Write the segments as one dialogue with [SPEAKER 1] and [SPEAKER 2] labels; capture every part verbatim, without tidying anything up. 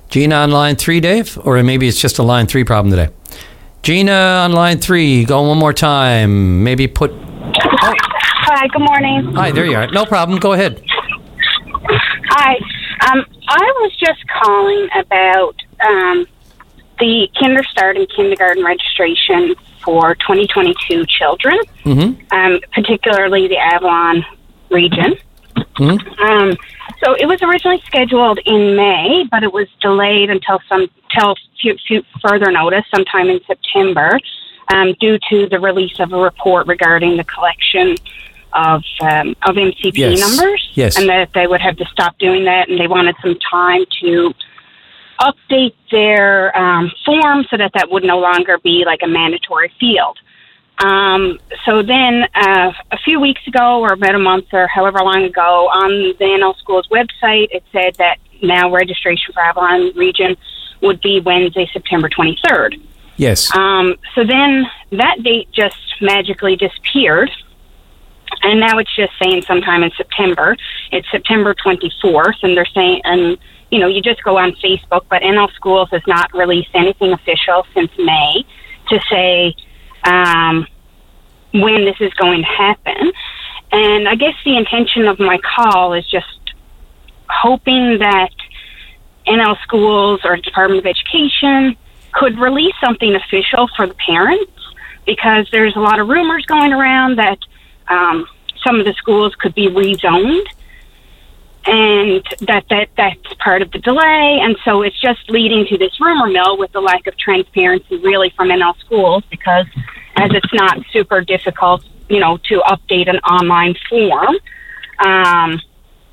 [SPEAKER 1] Gina on line three, Dave? Or maybe it's just a line three problem today. Gina on line three, go one more time. Maybe put... Oh.
[SPEAKER 2] Hi, good morning.
[SPEAKER 1] Hi, there you are. No problem. Go ahead.
[SPEAKER 2] Hi. Um, I was just calling about um, the Kinderstart and kindergarten registration for twenty twenty-two children,
[SPEAKER 1] Mm-hmm.
[SPEAKER 2] um, particularly the Avalon region.
[SPEAKER 1] Mm-hmm.
[SPEAKER 2] Um, so it was originally scheduled in May, but it was delayed until some till few, few further notice, sometime in September, um, due to the release of a report regarding the collection of um, of M C P
[SPEAKER 1] Yes.
[SPEAKER 2] numbers,
[SPEAKER 1] Yes.
[SPEAKER 2] and that they would have to stop doing that, and they wanted some time to update their um, form so that that would no longer be like a mandatory field. Um, so then uh, a few weeks ago, or about a month or however long ago, on the N L Schools website, it said that now registration for Avalon region would be Wednesday, September twenty-third.
[SPEAKER 1] Yes.
[SPEAKER 2] Um, so then that date just magically disappeared, and now it's just saying sometime in September. It's September twenty-fourth, and they're saying, and you know, you just go on Facebook, but N L Schools has not released anything official since May to say um, when this is going to happen. And I guess the intention of my call is just hoping that N L Schools or Department of Education could release something official for the parents, because there's a lot of rumors going around that um, some of the schools could be rezoned, and that, that that's part of the delay. And so it's just leading to this rumor mill with the lack of transparency really from N L Schools, because as it's not super difficult, you know, to update an online form, um,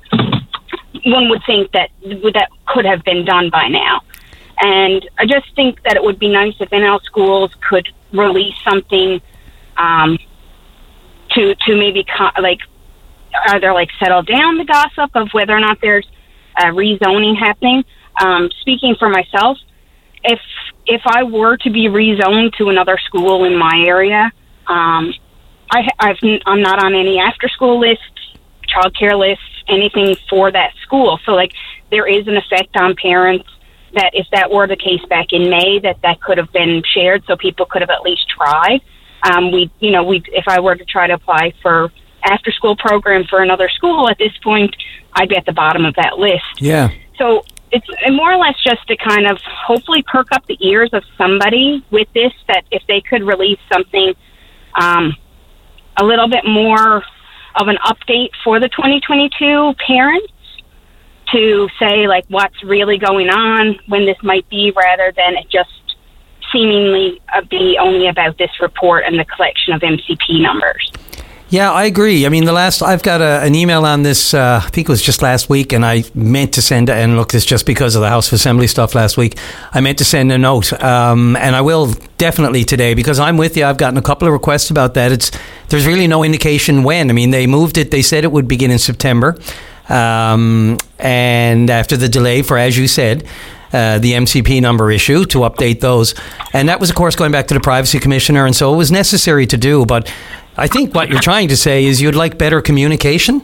[SPEAKER 2] one would think that that could have been done by now. And I just think that it would be nice if N L Schools could release something um, to to maybe co- like either like settle down the gossip of whether or not there's uh, rezoning happening. Um, speaking for myself, if if I were to be rezoned to another school in my area, um, I, I've, I'm not on any after-school lists, childcare lists, anything for that school. So, like, there is an effect on parents that if that were the case back in May, that that could have been shared so people could have at least tried. Um, we, you know, we if I were to try to apply for after-school program for another school at this point, I'd be at the bottom of that list.
[SPEAKER 1] Yeah.
[SPEAKER 2] So it's more or less just to kind of hopefully perk up the ears of somebody with this, that if they could release something um, a little bit more of an update for the twenty twenty-two parents to say, like, what's really going on, when this might be, rather than it just seemingly uh, be only about this report and the collection of M C P numbers.
[SPEAKER 1] Yeah, I agree. I mean, the last, I've got a, an email on this, uh, I think it was just last week, and I meant to send, and look, it's just because of the House of Assembly stuff last week, I meant to send a note, um, and I will definitely today, because I'm with you. I've gotten a couple of requests about that. It's, there's really no indication when. I mean, they moved it, they said it would begin in September, um, and after the delay for, as you said, Uh, the M C P number issue, to update those. And that was, of course, going back to the Privacy Commissioner, and so it was necessary to do. But I think what you're trying to say is you'd like better communication?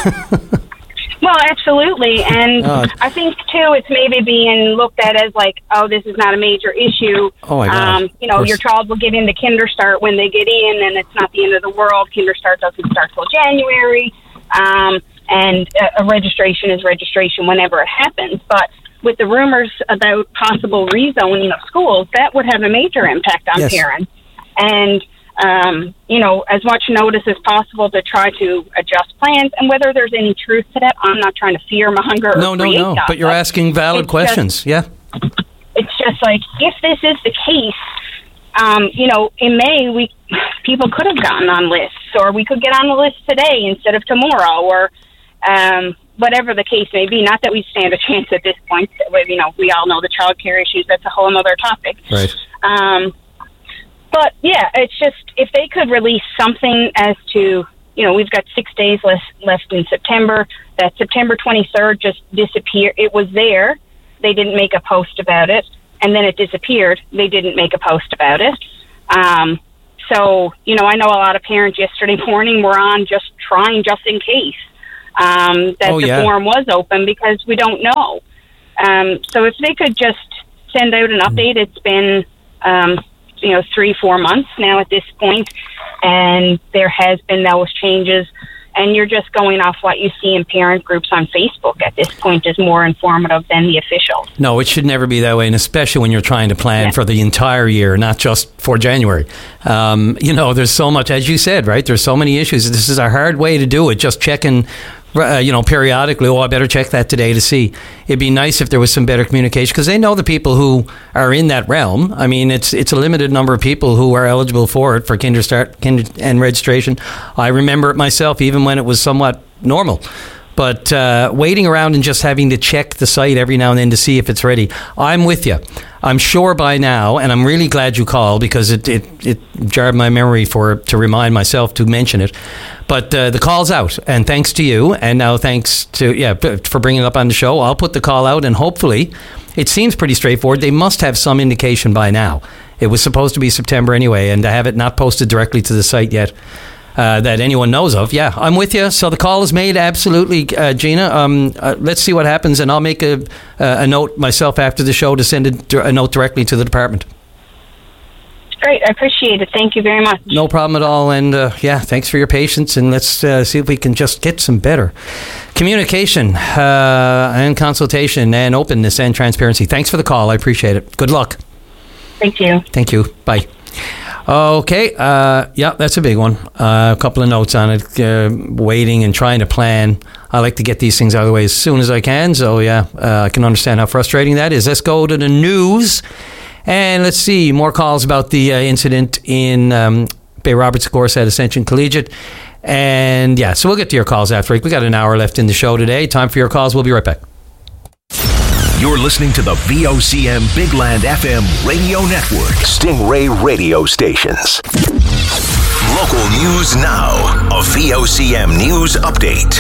[SPEAKER 2] Well, absolutely. And
[SPEAKER 1] uh,
[SPEAKER 2] I think, too, it's maybe being looked at as like, oh, this is not a major issue.
[SPEAKER 1] Oh, my God.
[SPEAKER 2] Um, you know, your child will get into Kinderstart when they get in, and it's not the end of the world. Kinderstart doesn't start till January. Um, and a, a registration is registration whenever it happens. But with the rumors about possible rezoning of schools, that would have a major impact on
[SPEAKER 1] yes.
[SPEAKER 2] parents. And, um, you know, as much notice as possible to try to adjust plans. And whether there's any truth to that, I'm not trying to fear-monger or
[SPEAKER 1] No, no,
[SPEAKER 2] create
[SPEAKER 1] no.
[SPEAKER 2] gossip.
[SPEAKER 1] But you're asking valid
[SPEAKER 2] It's
[SPEAKER 1] questions.
[SPEAKER 2] just,
[SPEAKER 1] yeah.
[SPEAKER 2] It's just like, if this is the case, um, you know, in May, we people could have gotten on lists, or we could get on the list today instead of tomorrow, or um, whatever the case may be. Not that we stand a chance at this point. You know, we all know the child care issues. That's a whole other topic.
[SPEAKER 1] Right.
[SPEAKER 2] Um, but, yeah, it's just, if they could release something as to, you know, we've got six days less, left in September. That September twenty-third just disappeared. It was there. They didn't make a post about it. And then it disappeared. They didn't make a post about it. Um, so, you know, I know a lot of parents yesterday morning were on just trying just in case um, that
[SPEAKER 1] oh,
[SPEAKER 2] the
[SPEAKER 1] yeah.
[SPEAKER 2] form was open, because we don't know. Um, so if they could just send out an update, it's been, um, you know, three, four months now at this point, and there has been those changes. And you're just going off what you see in parent groups on Facebook at this point is more informative than the officials.
[SPEAKER 1] No, it should never be that way, and especially when you're trying to plan yeah. for the entire year, not just for January. Um, you know, there's so much, as you said, right? There's so many issues. This is a hard way to do it, just checking, uh, you know, periodically, oh, I better check that today to see. It'd be nice if there was some better communication, because they know the people who are in that realm. I mean, it's it's a limited number of people who are eligible for it, for kinder start kinder and registration. I remember it myself, even when it was somewhat normal. But uh, waiting around and just having to check the site every now and then to see if it's ready. I'm with you. I'm sure by now, and I'm really glad you called, because it, it, it jarred my memory for to remind myself to mention it. But uh, the call's out, and thanks to you, and now thanks to, yeah, for bringing it up on the show. I'll put the call out, and hopefully, it seems pretty straightforward. They must have some indication by now. It was supposed to be September anyway, and I have it not posted directly to the site yet. Uh, that anyone knows of. Yeah, I'm with you. So the call is made, absolutely, uh, Gina. Um, uh, let's see what happens, and I'll make a, uh, a note myself after the show to send a, a note directly to the department.
[SPEAKER 2] Great, I appreciate it. Thank you very much.
[SPEAKER 1] No problem at all, and uh, yeah, thanks for your patience, and let's uh, see if we can just get some better communication uh, and consultation and openness and transparency. Thanks for the call. I appreciate it. Good luck.
[SPEAKER 2] Thank you.
[SPEAKER 1] Thank you. Bye. Okay, uh, yeah, that's a big one. Uh, a couple of notes on it. Uh, waiting and trying to plan. I like to get these things out of the way as soon as I can. So, yeah, uh, I can understand how frustrating that is. Let's go to the news. And let's see, more calls about the uh, incident in um, Bay Roberts, of course, at Ascension Collegiate. And, yeah, so we'll get to your calls after. We got an hour left in the show today. Time for your calls. We'll be right back.
[SPEAKER 3] You're listening to the V O C M Big Land F M radio network. Stingray radio stations. Local news now. A V O C M news update.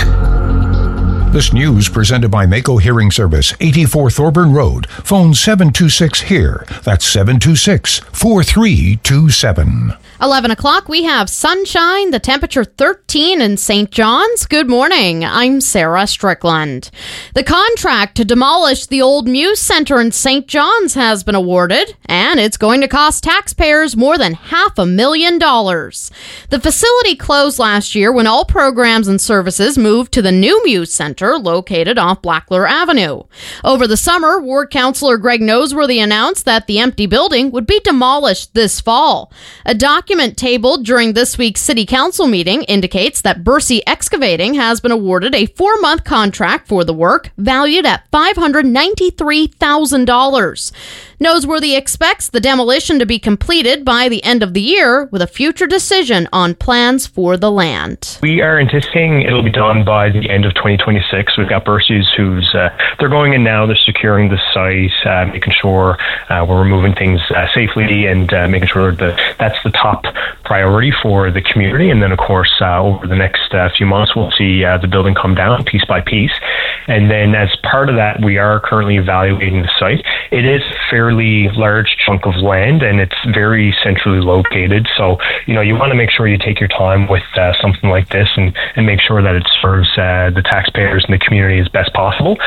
[SPEAKER 4] This news presented by Mako Hearing Service, eighty-four Thorburn Road. Phone seven two six HEAR. That's seven two six, four three two seven.
[SPEAKER 5] eleven o'clock, we have sunshine, the temperature thirteen in Saint John's. Good morning. I'm Sarah Strickland. The contract to demolish the old Muse Center in Saint John's has been awarded, and it's going to cost taxpayers more than half a million dollars. The facility closed last year when all programs and services moved to the new Muse Center located off Blackler Avenue. Over the summer, Ward Councillor Greg Noseworthy announced that the empty building would be demolished this fall. A document tabled during this week's City Council meeting indicates that Bercy Excavating has been awarded a four-month contract for the work, valued at five hundred ninety-three thousand dollars. Noseworthy expects the demolition to be completed by the end of the year, with a future decision on plans for the land.
[SPEAKER 6] We are anticipating it'll be done by the end of twenty twenty-six. We've got Bercy's who's, uh, they're going in now, they're securing the site, uh, making sure uh, we're removing things uh, safely and uh, making sure that that's the top priority for the community. And then, of course, uh, over the next uh, few months, we'll see uh, the building come down piece by piece. And then as part of that, we are currently evaluating the site. It is a fairly large chunk of land, and it's very centrally located. So, you know, you want to make sure you take your time with uh, something like this and, and make sure that it serves uh, the taxpayers and the community as best possible.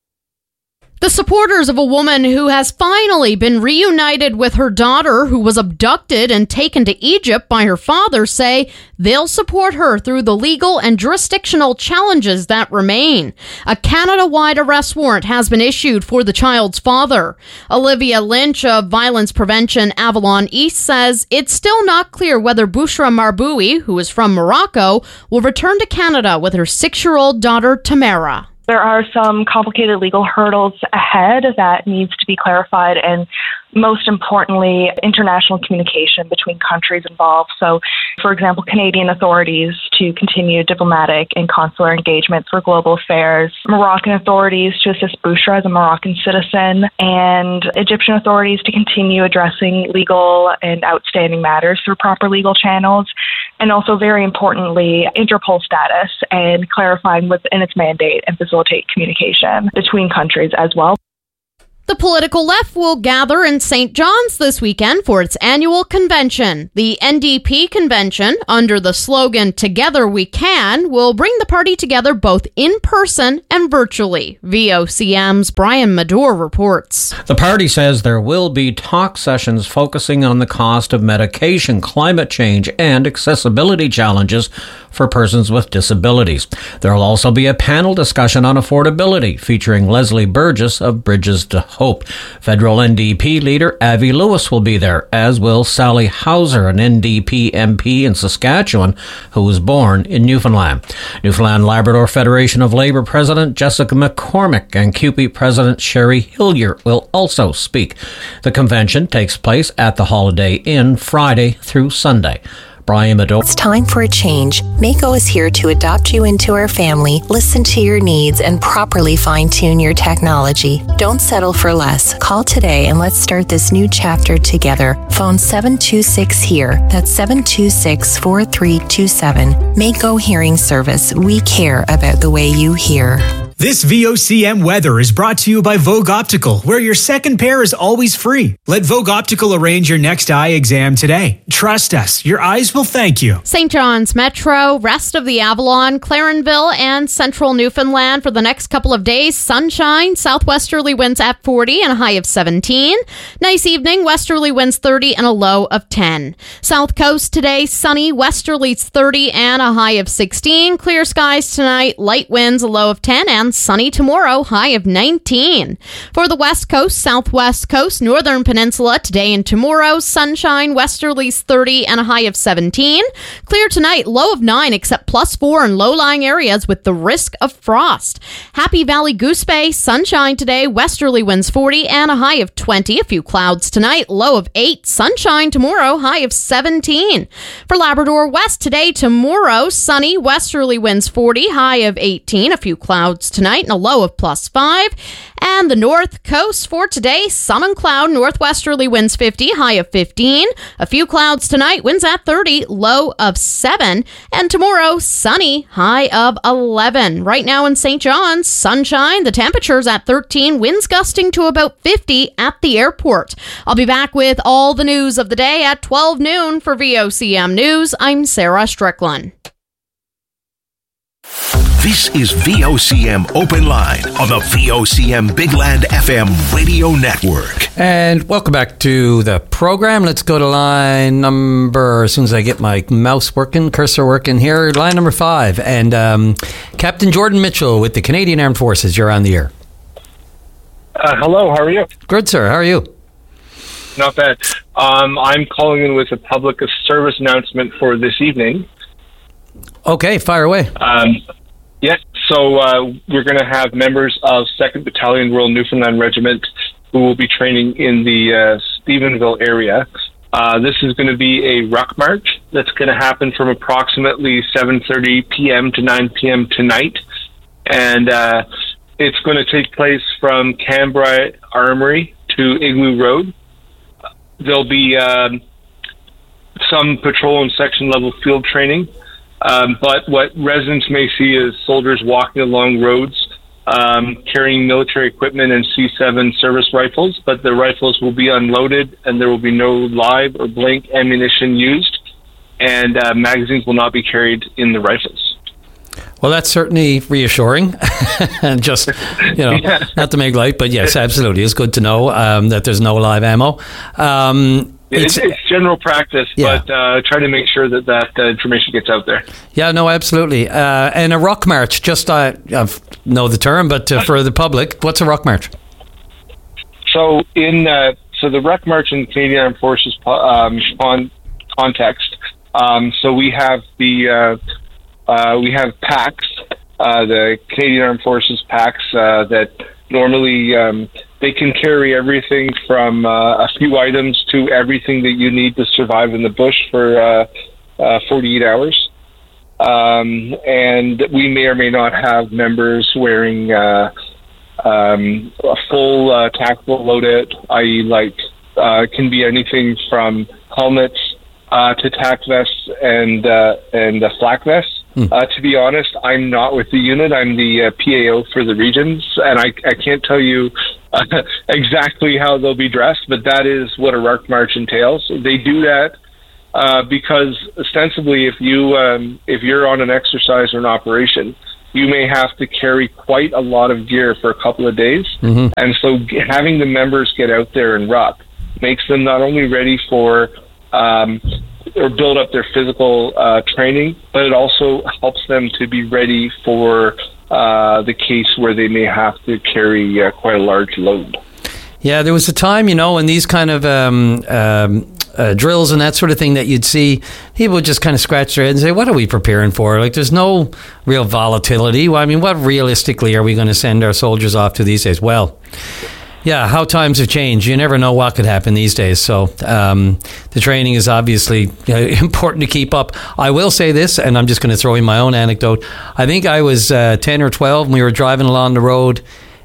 [SPEAKER 5] The supporters of a woman who has finally been reunited with her daughter, who was abducted and taken to Egypt by her father, say they'll support her through the legal and jurisdictional challenges that remain. A Canada-wide arrest warrant has been issued for the child's father. Olivia Lynch of Violence Prevention Avalon East says it's still not clear whether Bouchra Marboui, who is from Morocco, will return to Canada with her six-year-old daughter Tamara.
[SPEAKER 7] There are some complicated legal hurdles ahead that needs to be clarified, and most importantly, international communication between countries involved. So, for example, Canadian authorities to continue diplomatic and consular engagement for global affairs, Moroccan authorities to assist Bouchra as a Moroccan citizen, and Egyptian authorities to continue addressing legal and outstanding matters through proper legal channels, and also, very importantly, Interpol status and clarifying within its mandate and facilitate communication between countries as well.
[SPEAKER 5] The political left will gather in Saint John's this weekend for its annual convention. The N D P convention, under the slogan Together We Can, will bring the party together both in person and virtually. V O C M's Brian Madore reports.
[SPEAKER 8] The party says there will be talk sessions focusing on the cost of medication, climate change, and accessibility challenges for persons with disabilities. There will also be a panel discussion on affordability featuring Leslie Burgess of Bridges to Hope. Federal N D P leader Avi Lewis will be there, as will Sally Hauser, an N D P M P in Saskatchewan who was born in Newfoundland. Newfoundland Labrador Federation of Labour President Jessica McCormick and C U P E President Sherry Hillier will also speak. The convention takes place at the Holiday Inn Friday through Sunday. Brian Madore.
[SPEAKER 9] It's time for a change. Mako is here to adopt you into our family, listen to your needs, and properly fine-tune your technology. Don't settle for less. Call today and let's start this new chapter together. Phone seven two six HERE. That's seven two six, four three two seven. Mako Hearing Service. We care about the way you hear.
[SPEAKER 10] This V O C M weather is brought to you by Vogue Optical, where your second pair is always free. Let Vogue Optical arrange your next eye exam today. Trust us, your eyes will thank you.
[SPEAKER 5] Saint John's Metro, rest of the Avalon, Clarenville, and central Newfoundland for the next couple of days. Sunshine, southwesterly winds at forty and a high of seventeen. Nice evening, westerly winds thirty and a low of ten. South Coast today, sunny, westerlies thirty and a high of sixteen. Clear skies tonight, light winds, a low of ten, and sunny tomorrow, high of nineteen. For the West Coast, Southwest Coast, Northern Peninsula, today and tomorrow, sunshine, westerlies thirty and a high of seventeen. Clear tonight, low of nine, except plus four in low-lying areas with the risk of frost. Happy Valley Goose Bay, sunshine today, westerly winds forty and a high of twenty. A few clouds tonight, low of eight, sunshine tomorrow, high of seventeen. For Labrador West, today, tomorrow, sunny, westerly winds forty, high of eighteen. A few clouds tonight and a low of plus five. And the North Coast for today, sun and cloud, northwesterly winds fifty, high of fifteen. A few clouds tonight, winds at thirty, low of seven. And tomorrow, sunny, high of eleven. Right now in Saint John's, sunshine, the temperature's at thirteen, winds gusting to about fifty at the airport. I'll be back with all the news of the day at twelve noon for V O C M News. I'm Sarah Strickland.
[SPEAKER 3] This is V O C M Open Line on the V O C M Big Land F M radio network.
[SPEAKER 1] And welcome back to the program. Let's go to line number, as soon as I get my mouse working, cursor working here, line number five. And um, Captain Jordan Mitchell with the Canadian Armed Forces, you're on the air.
[SPEAKER 11] Uh, hello, how are you?
[SPEAKER 1] Good, sir. How are you?
[SPEAKER 11] Not bad. Um, I'm calling in with a public service announcement for this evening.
[SPEAKER 1] Okay, fire away.
[SPEAKER 11] Um, yeah, so uh, we're going to have members of second Battalion Royal Newfoundland Regiment who will be training in the uh, Stephenville area. Uh, this is going to be a ruck march that's going to happen from approximately seven thirty p.m. to nine p.m. tonight. And uh, it's going to take place from Cambrai Armory to Igloo Road. There'll be um, some patrol and section level field training. Um, but what residents may see is soldiers walking along roads, um, carrying military equipment and C seven service rifles, but the rifles will be unloaded and there will be no live or blank ammunition used, and uh, magazines will not be carried in the rifles.
[SPEAKER 1] Well, that's certainly reassuring. And just, you know, yeah. Not to make light, but yes, absolutely. It's good to know um, that there's no live ammo. Um,
[SPEAKER 11] It's, it's general practice, yeah. but uh, try to make sure that that uh, information gets out there.
[SPEAKER 1] Yeah, no, absolutely. Uh, and a ruck march, just uh, I know the term, but uh, for the public, what's a ruck march?
[SPEAKER 11] So in uh, so the ruck march in Canadian Armed Forces um, on context. Um, so we have the uh, uh, we have packs, uh, the Canadian Armed Forces packs uh, that normally. Um, They can carry everything from uh, a few items to everything that you need to survive in the bush for uh, uh, forty-eight hours. Um, and we may or may not have members wearing uh, um, a full uh, tactical loadout, that is like uh, can be anything from helmets uh, to tac vests and, uh, and uh, flak vests. Hmm. Uh, to be honest, I'm not with the unit. I'm the uh, P A O for the regions, and I, I can't tell you uh, exactly how they'll be dressed, but that is what a ruck march entails. They do that uh, because ostensibly, if you um, if you're on an exercise or an operation, you may have to carry quite a lot of gear for a couple of days, mm-hmm. and so having the members get out there and ruck makes them not only ready for um, or build up their physical uh, training, but it also helps them to be ready for uh, the case where they may have to carry uh, quite a large load.
[SPEAKER 1] Yeah, there was a time, you know, when these kind of um, um, uh, drills and that sort of thing that you'd see, people would just kind of scratch their head and say, what are we preparing for? Like, there's no real volatility. Well, I mean, what realistically are we going to send our soldiers off to these days? Well, yeah, how times have changed. You never know what could happen these days. So um, the training is obviously uh, important to keep up. I will say this, and I'm just going to throw in my own anecdote. I think I was uh, ten or twelve, and we were driving along the road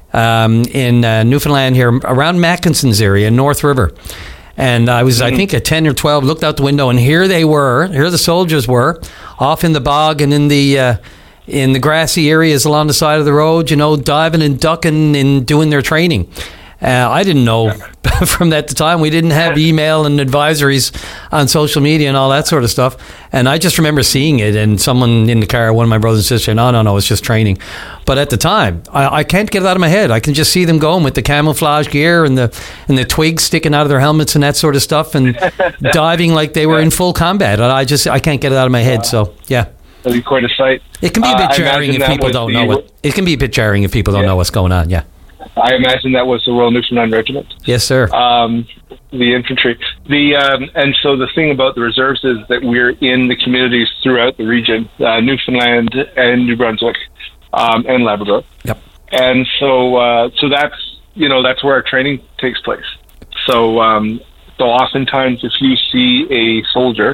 [SPEAKER 1] um, in uh, Newfoundland here, around Mackinson's area, North River. And I was, mm-hmm. I think, at ten or twelve, looked out the window, and here they were, here the soldiers were, off in the bog and in the... Uh, in the grassy areas along the side of the road, you know, diving and ducking and doing their training. Uh, I didn't know from that time. We didn't have email and advisories on social media and all that sort of stuff. And I just remember seeing it, and someone in the car, one of my brothers and sisters, no, no, no, it's just training. But at the time, I, I can't get it out of my head. I can just see them going with the camouflage gear and the and the twigs sticking out of their helmets and that sort of stuff, and diving like they were in full combat. And I just I can't get it out of my head. So yeah.
[SPEAKER 11] It'll be quite a sight.
[SPEAKER 1] It can be a bit uh, jarring if people don't know what. It can be a bit jarring if people don't yeah. know what's going on. Yeah.
[SPEAKER 11] I imagine that was the Royal Newfoundland Regiment.
[SPEAKER 1] Yes, sir.
[SPEAKER 11] Um, the infantry. The um, and so the thing about the reserves is that we're in the communities throughout the region, uh, Newfoundland and New Brunswick, um, and Labrador.
[SPEAKER 1] Yep.
[SPEAKER 11] And so, uh, so that's you know that's where our training takes place. So, um, so oftentimes, if you see a soldier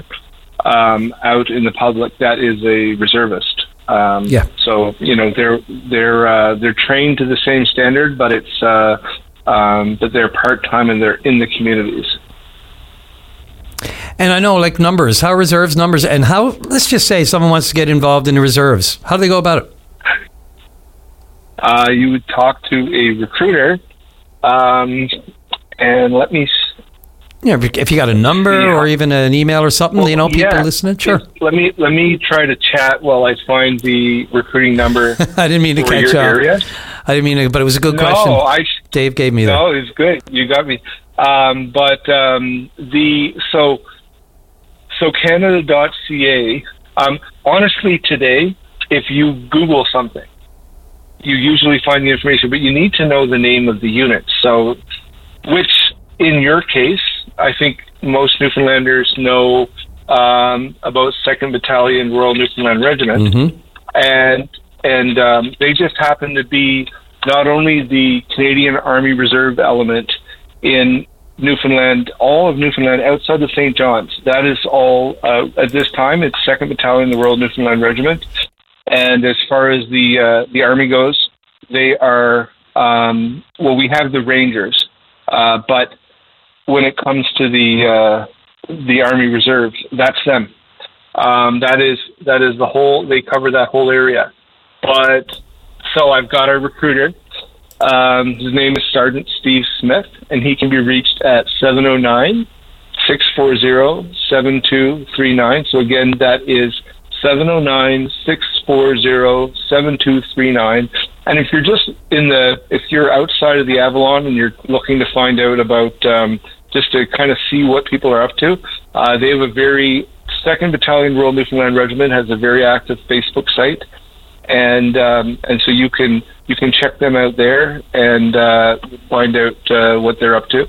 [SPEAKER 11] Um, out in the public, that is a reservist. Um,
[SPEAKER 1] yeah.
[SPEAKER 11] So you know they're they're uh, they're trained to the same standard, but it's uh, um, but they're part time and they're in the communities.
[SPEAKER 1] And I know, like numbers, how reserves numbers, and how. Let's just say someone wants to get involved in the reserves. How do they go about it?
[SPEAKER 11] Uh, you would talk to a recruiter, um, and let me.
[SPEAKER 1] Yeah, if you got a number yeah. or even an email or something, well, you know, people
[SPEAKER 11] yeah.
[SPEAKER 1] listening, sure.
[SPEAKER 11] Let me let me try to chat while I find the recruiting number.
[SPEAKER 1] I didn't mean to catch up. Area. I didn't mean to, but it was a good
[SPEAKER 11] no,
[SPEAKER 1] question.
[SPEAKER 11] I,
[SPEAKER 1] Dave gave me that.
[SPEAKER 11] No, it's good. You got me. Um, but um, the so so Canada dot C A. Um, honestly, today, if you Google something, you usually find the information, but you need to know the name of the unit. So, which in your case, I think most Newfoundlanders know um, about second Battalion Royal Newfoundland Regiment,
[SPEAKER 1] mm-hmm.
[SPEAKER 11] and and um, they just happen to be not only the Canadian Army Reserve element in Newfoundland, all of Newfoundland outside of Saint John's. That is all uh, at this time. It's second Battalion, the Royal Newfoundland Regiment, and as far as the uh, the Army goes, they are um, well. We have the Rangers, uh, but when it comes to the uh, the Army Reserves, that's them. Um, that is that is the whole. They cover that whole area. But so I've got our recruiter. Um, his name is Sergeant Steve Smith, and he can be reached at seven oh nine, six four zero, seven two three nine. So again, that is seven oh nine, six four zero, seven two three nine. And if you're just in the, if you're outside of the Avalon and you're looking to find out about, um, just to kind of see what people are up to, uh, they have a very, second Battalion Royal Newfoundland Regiment has a very active Facebook site. And, um, and so you can, you can check them out there and, uh, find out, uh, what they're up to.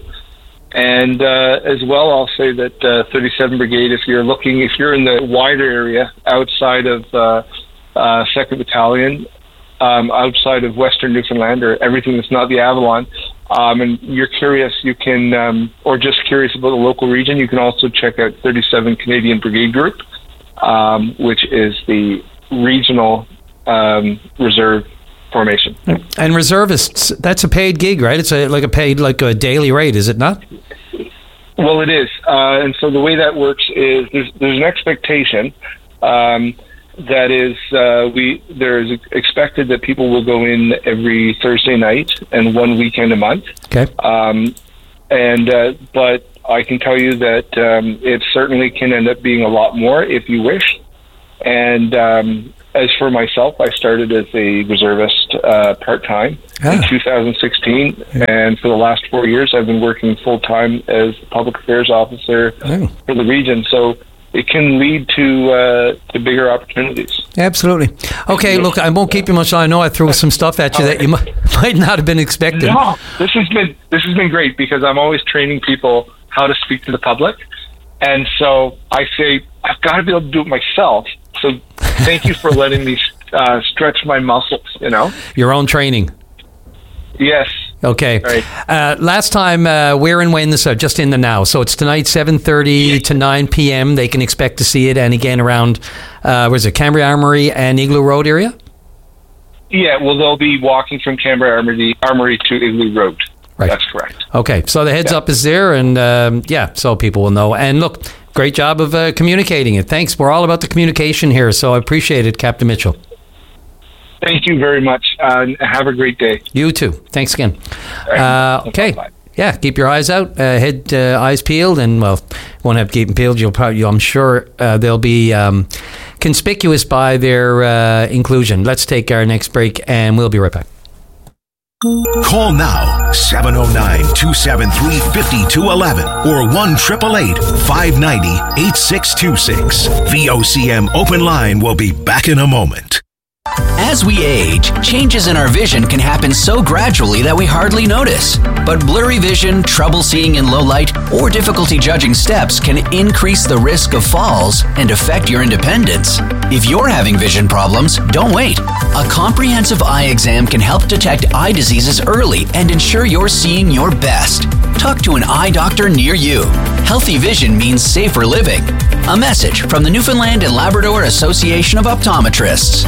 [SPEAKER 11] And, uh, as well, I'll say that, uh, thirty-seven Brigade, if you're looking, if you're in the wider area outside of, uh, uh, second Battalion, Um, outside of Western Newfoundland or everything that's not the Avalon, um, and you're curious, you can, um, or just curious about the local region, you can also check out thirty-seven Canadian Brigade Group, um, which is the regional um, reserve formation.
[SPEAKER 1] And reservists, that's a paid gig, right? It's a, like a paid, like a daily rate, is it not?
[SPEAKER 11] Well, it is. Uh, and so the way that works is there's, there's an expectation. Um, that is, uh, we there's expected that people will go in every Thursday night and one weekend a month.
[SPEAKER 1] Okay.
[SPEAKER 11] Um, and uh, but I can tell you that um, it certainly can end up being a lot more if you wish. And um, as for myself, I started as a reservist uh, part-time ah. in two thousand sixteen, yeah. and for the last four years, I've been working full-time as public affairs officer oh. for the region. So it can lead to uh, to bigger opportunities.
[SPEAKER 1] Absolutely. Okay, look, I won't keep you much. I know I threw some stuff at you that you might, might not have been expecting.
[SPEAKER 11] No, this has been this has been great because I'm always training people how to speak to the public, and so I say I've got to be able to do it myself. So thank you for letting me uh, stretch my muscles. You know,
[SPEAKER 1] your own training.
[SPEAKER 11] Yes.
[SPEAKER 1] Okay.
[SPEAKER 11] Right.
[SPEAKER 1] Uh, last time, uh, where and when this? Uh, just in the now. So it's tonight, seven thirty to nine p.m. They can expect to see it, and again around, uh, where's it, Cambria Armory and Igloo Road area?
[SPEAKER 11] Yeah. Well, they'll be walking from Cambria Armory, Armory to Igloo Road. Right. That's correct.
[SPEAKER 1] Okay. So the heads yeah. up is there, and um, yeah, so people will know. And look, great job of uh, communicating it. Thanks. We're all about the communication here, so I appreciate it, Captain Mitchell.
[SPEAKER 11] Thank you very much. Uh, have a great day.
[SPEAKER 1] You too. Thanks again.
[SPEAKER 11] Right.
[SPEAKER 1] Uh, okay. Bye-bye. Yeah, keep your eyes out, uh, head uh, eyes peeled, and well, won't have to keep them peeled. You'll probably, I'm sure uh, they'll be um, conspicuous by their uh, inclusion. Let's take our next break, and we'll be right back.
[SPEAKER 3] Call now, seven oh nine, two seven three, five two one one or one eight eight eight, five nine zero, eight six two six. V O C M Open Line will be back in a moment.
[SPEAKER 12] As we age, changes in our vision can happen so gradually that we hardly notice. But blurry vision, trouble seeing in low light, or difficulty judging steps can increase the risk of falls and affect your independence. If you're having vision problems, don't wait. A comprehensive eye exam can help detect eye diseases early and ensure you're seeing your best. Talk to an eye doctor near you. Healthy vision means safer living. A message from the Newfoundland and Labrador Association of Optometrists.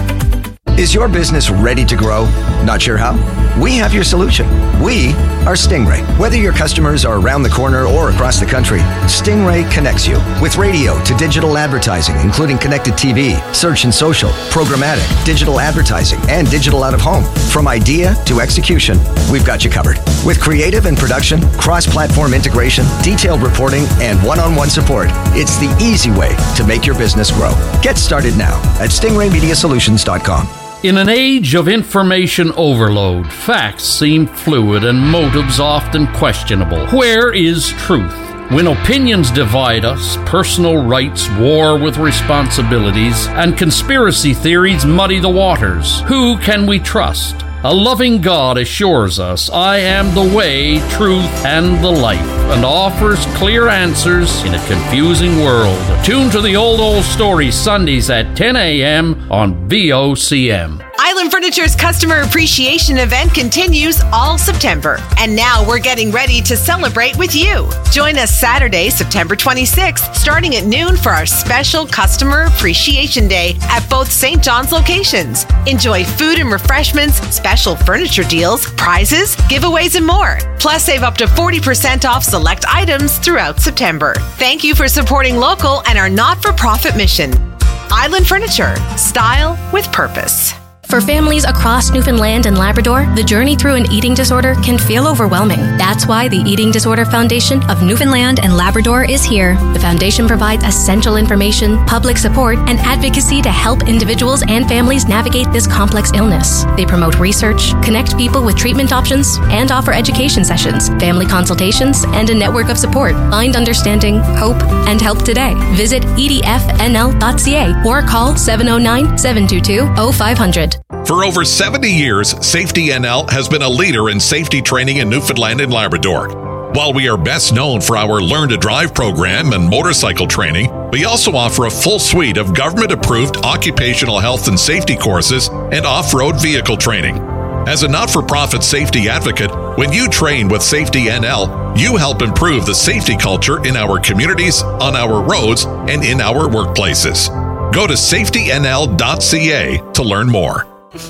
[SPEAKER 13] Is your business ready to grow? Not sure how? We have your solution. We are Stingray. Whether your customers are around the corner or across the country, Stingray connects you with radio to digital advertising, including connected T V, search and social, programmatic, digital advertising, and digital out of home. From idea to execution, we've got you covered. With creative and production, cross-platform integration, detailed reporting, and one-on-one support, it's the easy way to make your business grow. Get started now at stingray media solutions dot com.
[SPEAKER 14] In an age of information overload, facts seem fluid and motives often questionable. Where is truth? When opinions divide us, personal rights war with responsibilities, and conspiracy theories muddy the waters, who can we trust? A loving God assures us, I am the way, truth, and the life, and offers clear answers in a confusing world. Tune to the Old Old Story Sundays at ten a.m. on V O C M.
[SPEAKER 15] Island Furniture's customer appreciation event continues all September, and now we're getting ready to celebrate with you. Join us Saturday, September twenty-sixth, starting at noon for our special Customer Appreciation Day at both Saint John's locations. Enjoy food and refreshments, special furniture deals, prizes, giveaways, and more. Plus, save up to forty percent off select items throughout September. Thank you for supporting local and our not-for-profit mission. Island Furniture, style with purpose.
[SPEAKER 16] For families across Newfoundland and Labrador, the journey through an eating disorder can feel overwhelming. That's why the Eating Disorder Foundation of Newfoundland and Labrador is here. The foundation provides essential information, public support, and advocacy to help individuals and families navigate this complex illness. They promote research, connect people with treatment options, and offer education sessions, family consultations, and a network of support. Find understanding, hope, and help today. Visit e d f n l dot c a or call seven oh nine, seven two two, oh five hundred.
[SPEAKER 17] For over seventy years, Safety N L has been a leader in safety training in Newfoundland and Labrador. While we are best known for our Learn to Drive program and motorcycle training, we also offer a full suite of government-approved occupational health and safety courses and off-road vehicle training. As a not-for-profit safety advocate, when you train with Safety N L, you help improve the safety culture in our communities, on our roads, and in our workplaces. Go to safety n l dot c a to learn more.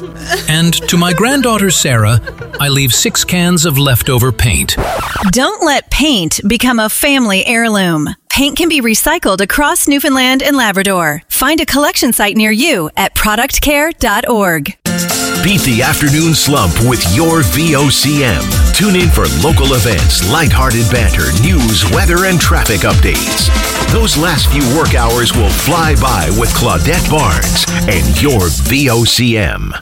[SPEAKER 18] And to my granddaughter Sarah, I leave six cans of leftover paint.
[SPEAKER 19] Don't let paint become a family heirloom. Paint can be recycled across Newfoundland and Labrador. Find a collection site near you at product care dot org.
[SPEAKER 3] Beat the afternoon slump with your V O C M. Tune in for local events, lighthearted banter, news, weather, and traffic updates. Those last few work hours will fly by with Claudette Barnes and your V O C M.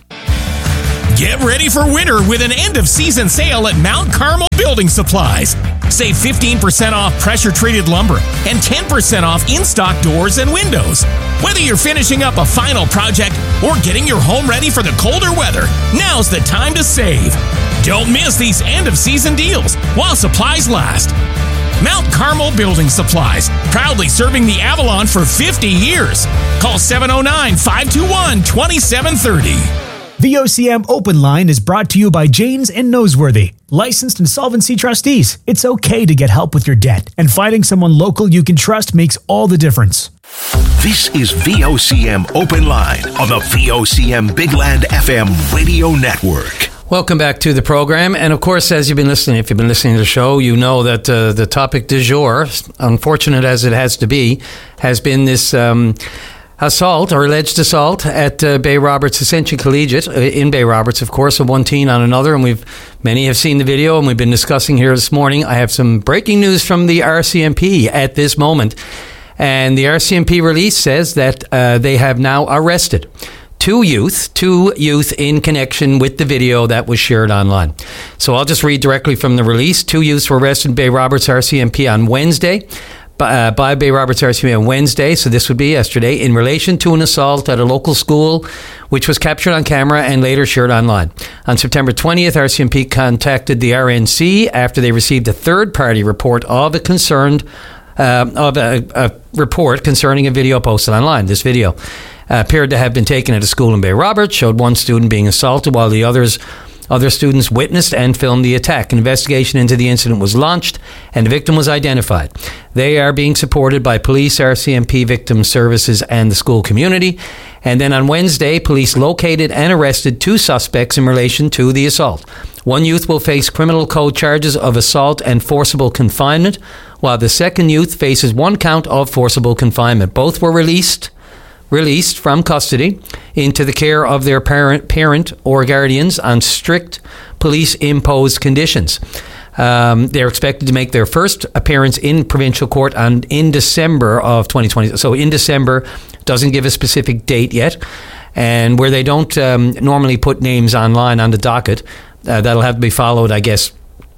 [SPEAKER 20] Get ready for winter with an end-of-season sale at Mount Carmel Building Supplies. Save fifteen percent off pressure-treated lumber and ten percent off in-stock doors and windows. Whether you're finishing up a final project or getting your home ready for the colder weather, now's the time to save. Don't miss these end-of-season deals while supplies last. Mount Carmel Building Supplies, proudly serving the Avalon for fifty years. Call seven oh nine, five two one, two seven three oh.
[SPEAKER 10] V O C M Open Line is brought to you by Janes and Noseworthy, licensed insolvency trustees. It's okay to get help with your debt, and finding someone local you can trust makes all the difference.
[SPEAKER 3] This is V O C M Open Line on the V O C M Big Land F M radio network.
[SPEAKER 1] Welcome back to the program. And of course, as you've been listening, if you've been listening to the show, you know that uh, the topic du jour, unfortunate as it has to be, has been this um, assault or alleged assault at uh, Bay Roberts Ascension Collegiate uh, in Bay Roberts, of course, of one teen on another. And we've many have seen the video, and we've been discussing here this morning. I have some breaking news from the R C M P at this moment. And the R C M P release says that uh, they have now arrested two youth, two youth in connection with the video that was shared online. So I'll just read directly from the release. Two youths were arrested in Bay Roberts R C M P on Wednesday. Uh, by Bay Roberts R C M P on Wednesday, so this would be yesterday, in relation to an assault at a local school, which was captured on camera and later shared online. On September twentieth, R C M P contacted the R N C after they received a third-party report of a concerned uh, of a, a report concerning a video posted online. This video uh, appeared to have been taken at a school in Bay Roberts, showed one student being assaulted while the others Other students witnessed and filmed the attack. An investigation into the incident was launched, and the victim was identified. They are being supported by police, R C M P Victim Services, and the school community. And then on Wednesday, police located and arrested two suspects in relation to the assault. One youth will face criminal code charges of assault and forcible confinement, while the second youth faces one count of forcible confinement. Both were released released from custody into the care of their parent, parent or guardians on strict police-imposed conditions. Um, they're expected to make their first appearance in provincial court on in December of twenty twenty. So in December, doesn't give a specific date yet. And where they don't um, normally put names online on the docket, uh, that'll have to be followed, I guess,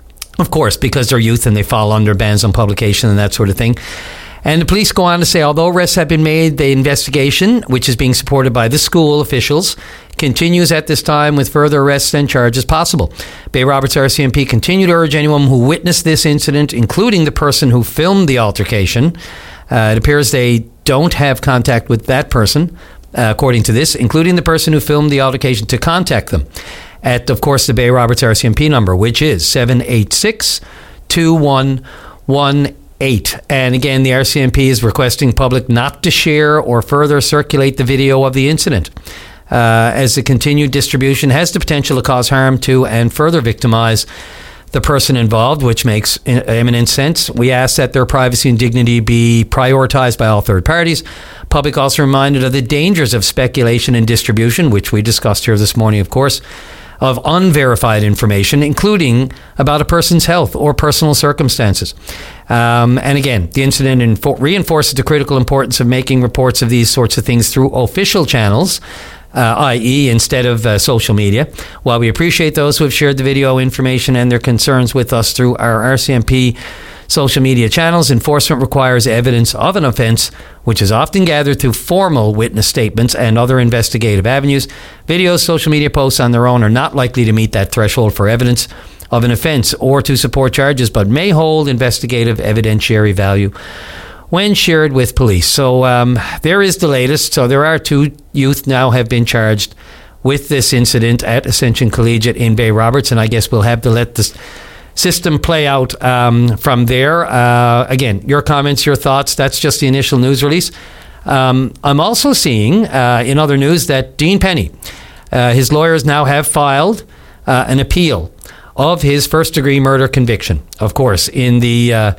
[SPEAKER 1] of course, because they're youth and they fall under bans on publication and that sort of thing. And the police go on to say, although arrests have been made, the investigation, which is being supported by the school officials, continues at this time with further arrests and charges possible. Bay Roberts R C M P continue to urge anyone who witnessed this incident, including the person who filmed the altercation. Uh, it appears they don't have contact with that person, uh, according to this, including the person who filmed the altercation, to contact them at, of course, the Bay Roberts R C M P number, which is seven eight six, two one one eight. And again, the R C M P is requesting public not to share or further circulate the video of the incident, uh, as the continued distribution has the potential to cause harm to and further victimize the person involved, which makes eminent sense. We ask that their privacy and dignity be prioritized by all third parties. Public also reminded of the dangers of speculation and distribution, which we discussed here this morning, of course, of unverified information, including about a person's health or personal circumstances. Um, and again, the incident info- reinforces the critical importance of making reports of these sorts of things through official channels, uh, that is instead of uh, social media. While we appreciate those who have shared the video information and their concerns with us through our R C M P social media channels, enforcement requires evidence of an offence, which is often gathered through formal witness statements and other investigative avenues. Videos, social media posts on their own are not likely to meet that threshold for evidence of an offence or to support charges, but may hold investigative evidentiary value when shared with police. So um, there is the latest. So there are two youth now have been charged with this incident at Ascension Collegiate in Bay Roberts, and I guess we'll have to let this system play out um, from there. Uh, again, your comments, your thoughts, that's just the initial news release. Um, I'm also seeing uh, in other news that Dean Penny, uh, his lawyers now have filed uh, an appeal of his first degree murder conviction. Of course, in the uh,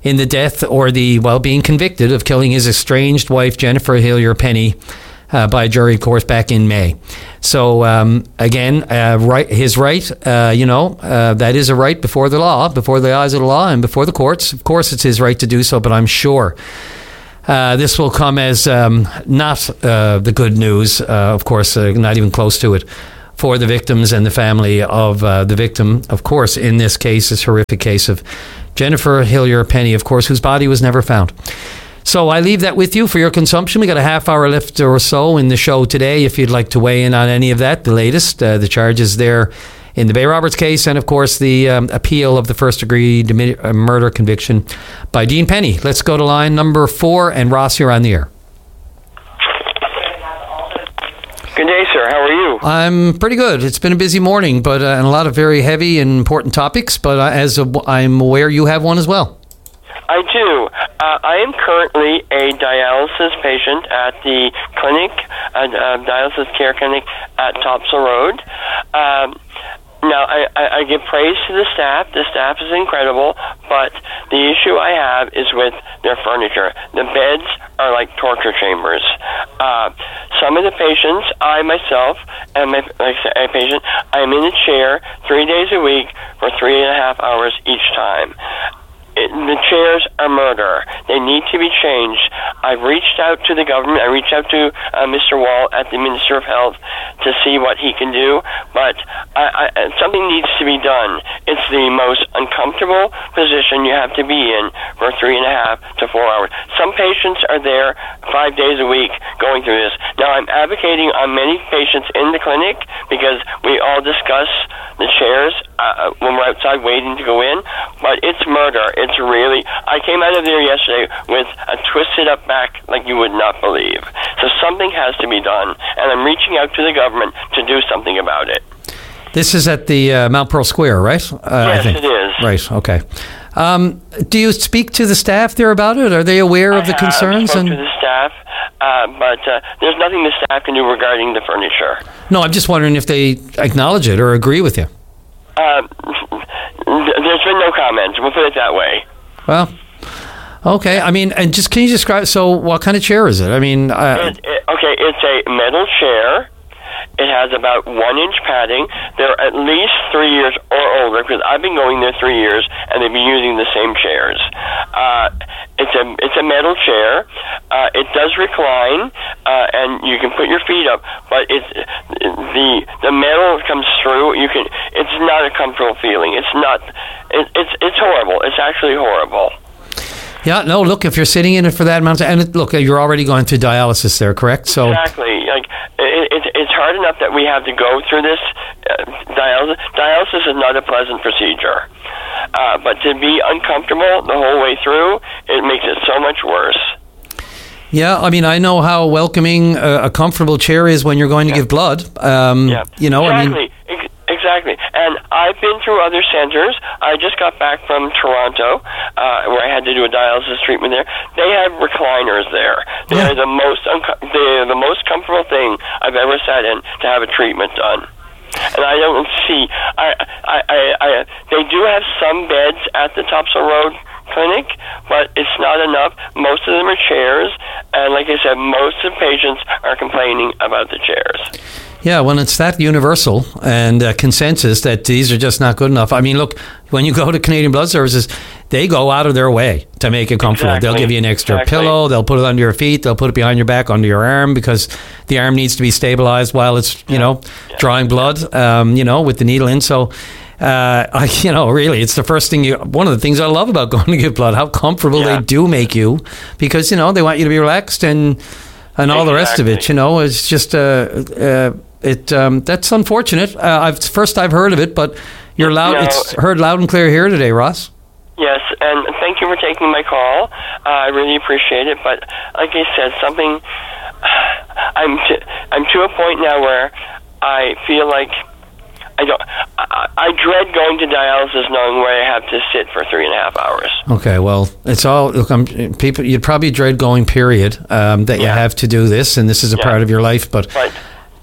[SPEAKER 1] in the death or the, well, being convicted of killing his estranged wife, Jennifer Hillier Penny, uh, by jury, of course, back in May. So, um, again, uh, right, his right, uh, you know, uh, that is a right before the law, before the eyes of the law and before the courts. Of course, it's his right to do so, but I'm sure uh, this will come as um, not uh, the good news, uh, of course, uh, not even close to it, for the victims and the family of uh, the victim, of course, in this case, this horrific case of Jennifer Hillier Penny, of course, whose body was never found. So I leave that with you for your consumption. We got a half hour left or so in the show today. If you'd like to weigh in on any of that, the latest, uh, the charges there in the Bay Roberts case, and of course the um, appeal of the first degree demi- uh, murder conviction by Dean Penny. Let's go to line number four, and Ross, you're on the air.
[SPEAKER 21] Good day, sir. How are you?
[SPEAKER 1] I'm pretty good. It's been a busy morning, but uh, and a lot of very heavy and important topics. But uh, as a, I'm aware, you have one as well.
[SPEAKER 21] I do. Uh, I am currently a dialysis patient at the clinic, uh, uh, dialysis care clinic at Topsail Road. Um, now, I, I, I give praise to the staff. The staff is incredible, but the issue I have is with their furniture. The beds are like torture chambers. Uh, some of the patients, I myself am a, like a patient, I'm in a chair three days a week for three and a half hours each time. It, the chairs are murder. They need to be changed. I've reached out to the government. I reached out to uh, Mister Wall at the Minister of Health to see what he can do, but I, I, something needs to be done. It's the most uncomfortable position you have to be in for three and a half to four hours. Some patients are there five days a week going through this. Now, I'm advocating on many patients in the clinic because we all discuss the chairs uh, when we're outside waiting to go in, but it's murder. It's really, I came out of there yesterday with a twisted up back like you would not believe. So something has to be done, and I'm reaching out to the government to do something about it.
[SPEAKER 1] This is at the uh, Mount Pearl Square, right? Uh,
[SPEAKER 21] yes,
[SPEAKER 1] I think.
[SPEAKER 21] it is.
[SPEAKER 1] Right, okay. Um, do you speak to the staff there about it? Are they aware of
[SPEAKER 21] I
[SPEAKER 1] the
[SPEAKER 21] have
[SPEAKER 1] concerns?
[SPEAKER 21] spoke
[SPEAKER 1] And
[SPEAKER 21] to the staff, uh, but uh, there's nothing the staff can do regarding the furniture.
[SPEAKER 1] no, I'm just wondering if they acknowledge it or agree with you.
[SPEAKER 21] Uh, there's been no comments. We'll put it that way.
[SPEAKER 1] Well, okay. I mean, and just can you describe? So, what kind of chair is it? I mean, uh,
[SPEAKER 21] It, it, okay, it's a metal chair. It has about one inch padding. They're at least three years or older because I've been going there three years and they've been using the same chairs. Uh, it's a it's a metal chair. Uh, it does recline uh, and you can put your feet up, but it's the the metal comes through. You can. It's not a comfortable feeling. It's not. It, it's it's horrible. It's actually horrible.
[SPEAKER 1] yeah. No, look, if you're sitting in it for that amount of time, and it, look, you're already going through dialysis there, correct? So
[SPEAKER 21] Exactly. Like it, it, it's hard enough that we have to go through this uh, dialysis. Dialysis is not a pleasant procedure, uh, but to be uncomfortable the whole way through, it makes it so much worse.
[SPEAKER 1] yeah, I mean, I know how welcoming a, a comfortable chair is when you're going to give blood. Um,
[SPEAKER 21] Yeah.
[SPEAKER 1] You know, I mean,
[SPEAKER 21] exactly. Ex- Exactly. And I've been through other centers. I just got back from Toronto, uh, where I had to do a dialysis treatment there. They have recliners there. They're the most unco- they're the most comfortable thing I've ever sat in to have a treatment done. And I don't see. I, I, I, I they do have some beds at the Topsail Road clinic, but it's not enough. Most of them are chairs, and like I said, most of the patients are complaining about the chairs.
[SPEAKER 1] yeah, when it's that universal and uh, consensus that these are just not good enough. I mean, look, when you go to Canadian Blood Services, they go out of their way to make it comfortable.
[SPEAKER 21] Exactly.
[SPEAKER 1] They'll give you an extra
[SPEAKER 21] Exactly.
[SPEAKER 1] pillow. They'll put it under your feet. They'll put it behind your back, under your arm, because the arm needs to be stabilized while it's, you know, drawing blood, um, you know, with the needle in. So, uh, I, you know, really, it's the first thing you, one of the things I love about going to give blood, how comfortable
[SPEAKER 21] Yeah.
[SPEAKER 1] they do make you, because, you know, they want you to be relaxed and, and all the rest of it,
[SPEAKER 21] Exactly.
[SPEAKER 1] you know, it's just, uh, uh, it, um, that's unfortunate. Uh, I've, first I've heard of it, but you're loud,
[SPEAKER 21] No.
[SPEAKER 1] it's heard loud and clear here today, Ross.
[SPEAKER 21] Yes, and thank you for taking my call. Uh, I really appreciate it. But like I said, something I'm to, I'm to a point now where I feel like I don't. I, I dread going to dialysis, knowing where I have to sit for three and a half hours.
[SPEAKER 1] Okay, well, it's all look. I'm, people, you'd probably dread going. Period. Um, that you have to do this, and this is a part of your life. But
[SPEAKER 21] Right.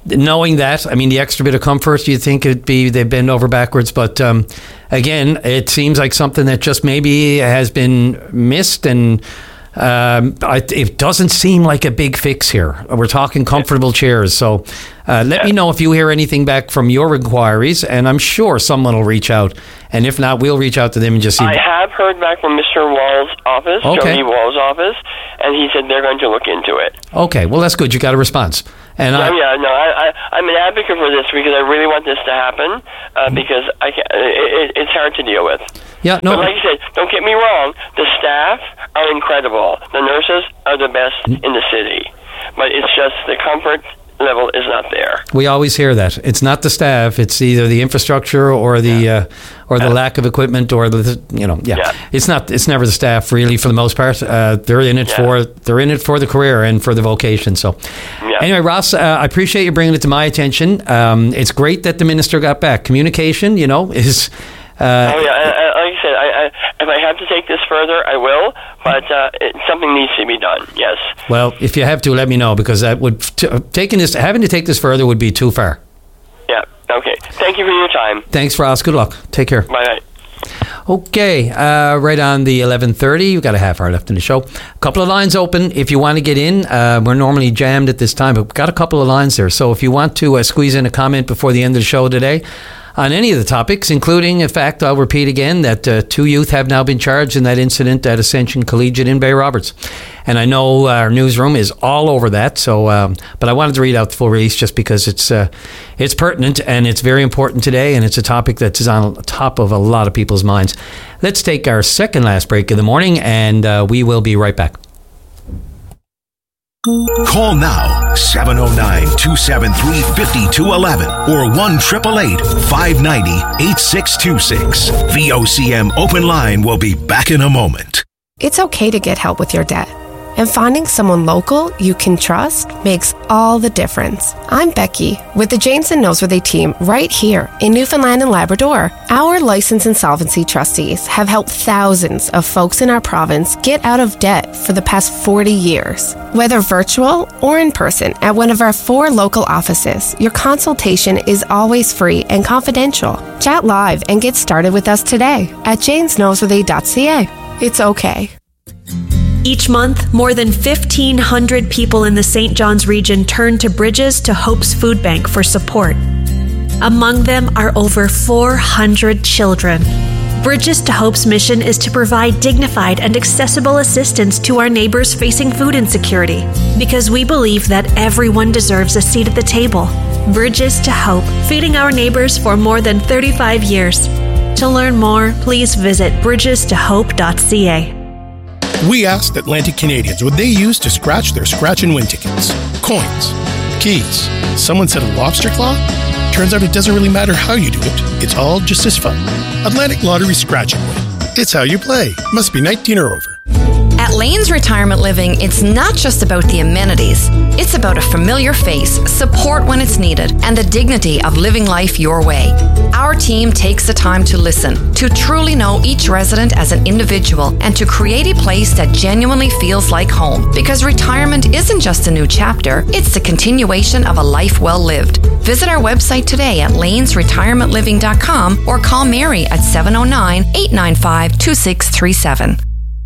[SPEAKER 1] knowing that, I mean, the extra bit of comfort, you'd think it'd be they bend over backwards. But um, again, it seems like something that just maybe has been missed, and um, I, it doesn't seem like a big fix here. We're talking comfortable chairs. So uh, let me know if you hear anything back from your inquiries, and I'm sure someone will reach out. And if not, we'll reach out to them and just see.
[SPEAKER 21] I have heard back from Mister Wall's office,
[SPEAKER 1] Okay.
[SPEAKER 21] Jody Wall's office, and he said they're going to look into it.
[SPEAKER 1] Okay, well, that's good. You got a response. And
[SPEAKER 21] yeah,
[SPEAKER 1] I,
[SPEAKER 21] yeah, no, I, I, I'm an advocate for this because I really want this to happen uh, because I can, it, it, it's hard to deal with.
[SPEAKER 1] Yeah, no.
[SPEAKER 21] But like you said, don't get me wrong, the staff are incredible. The nurses are the best in the city. But it's just the comfort level is not there.
[SPEAKER 1] We always hear that. It's not the staff. It's either the infrastructure or the yeah. uh, or the uh, lack of equipment or the, you know, yeah. yeah. It's not. It's never the staff really for the most part. Uh, they're in it yeah. for they're in it for the career and for the vocation. So yeah. anyway, Ross, uh, I appreciate you bringing it to my attention. Um, it's great that the minister got back. Communication, you know, is. Uh,
[SPEAKER 21] oh yeah, I, I, like I said, I, I, if I have to take this further, I will. But uh, it, something needs to be done. Yes.
[SPEAKER 1] Well, if you have to, let me know because that would t- taking this having to take this further would be too far.
[SPEAKER 21] Yeah. Okay. Thank you for your time.
[SPEAKER 1] Thanks, Ross. Good luck. Take care.
[SPEAKER 21] Bye.
[SPEAKER 1] Okay, uh, right on the eleven thirty. We've got a half hour left in the show. A couple of lines open if you want to get in. Uh, we're normally jammed at this time, but we've got a couple of lines there. So if you want to uh, squeeze in a comment before the end of the show today on any of the topics, including, in fact, I'll repeat again that uh, two youth have now been charged in that incident at Ascension Collegiate in Bay Roberts. And I know our newsroom is all over that, so um, but I wanted to read out the full release just because it's uh, it's pertinent and it's very important today, and it's a topic that is on top of a lot of people's minds. Let's take our second last break of the morning, and uh, we will be right back.
[SPEAKER 3] Call now, seven oh nine, two seven three, five two one one or one eight eight eight, five nine zero, eight six two six. V O C M Open Line will be back in a moment.
[SPEAKER 2] It's okay to get help with your debt. And finding someone local you can trust makes all the difference. I'm Becky with the Janes and Noseworthy team right here in Newfoundland and Labrador. Our licensed insolvency trustees have helped thousands of folks in our province get out of debt for the past forty years. Whether virtual or in person at one of our four local offices, your consultation is always free and confidential. Chat live and get started with us today at janes noseworthy dot c a. It's okay.
[SPEAKER 22] Each month, more than fifteen hundred people in the Saint John's region turn to Bridges to Hope's Food Bank for support. Among them are over four hundred children. Bridges to Hope's mission is to provide dignified and accessible assistance to our neighbors facing food insecurity, because we believe that everyone deserves a seat at the table. Bridges to Hope, feeding our neighbors for more than thirty-five years. To learn more, please visit bridges to hope dot c a.
[SPEAKER 23] We asked Atlantic Canadians what they use to scratch their scratch and win tickets. Coins. Keys. Someone said a lobster claw? Turns out it doesn't really matter how you do it. It's all just as fun. Atlantic Lottery Scratch and Win. It's how you play. Must be nineteen or over.
[SPEAKER 24] At Lane's Retirement Living, it's not just about the amenities. It's about a familiar face, support when it's needed, and the dignity of living life your way. Our team takes the time to listen, to truly know each resident as an individual, and to create a place that genuinely feels like home. Because retirement isn't just a new chapter, it's the continuation of a life well lived. Visit our website today at lanes retirement living dot com or call Mary at seven oh nine, eight nine five, two six three seven.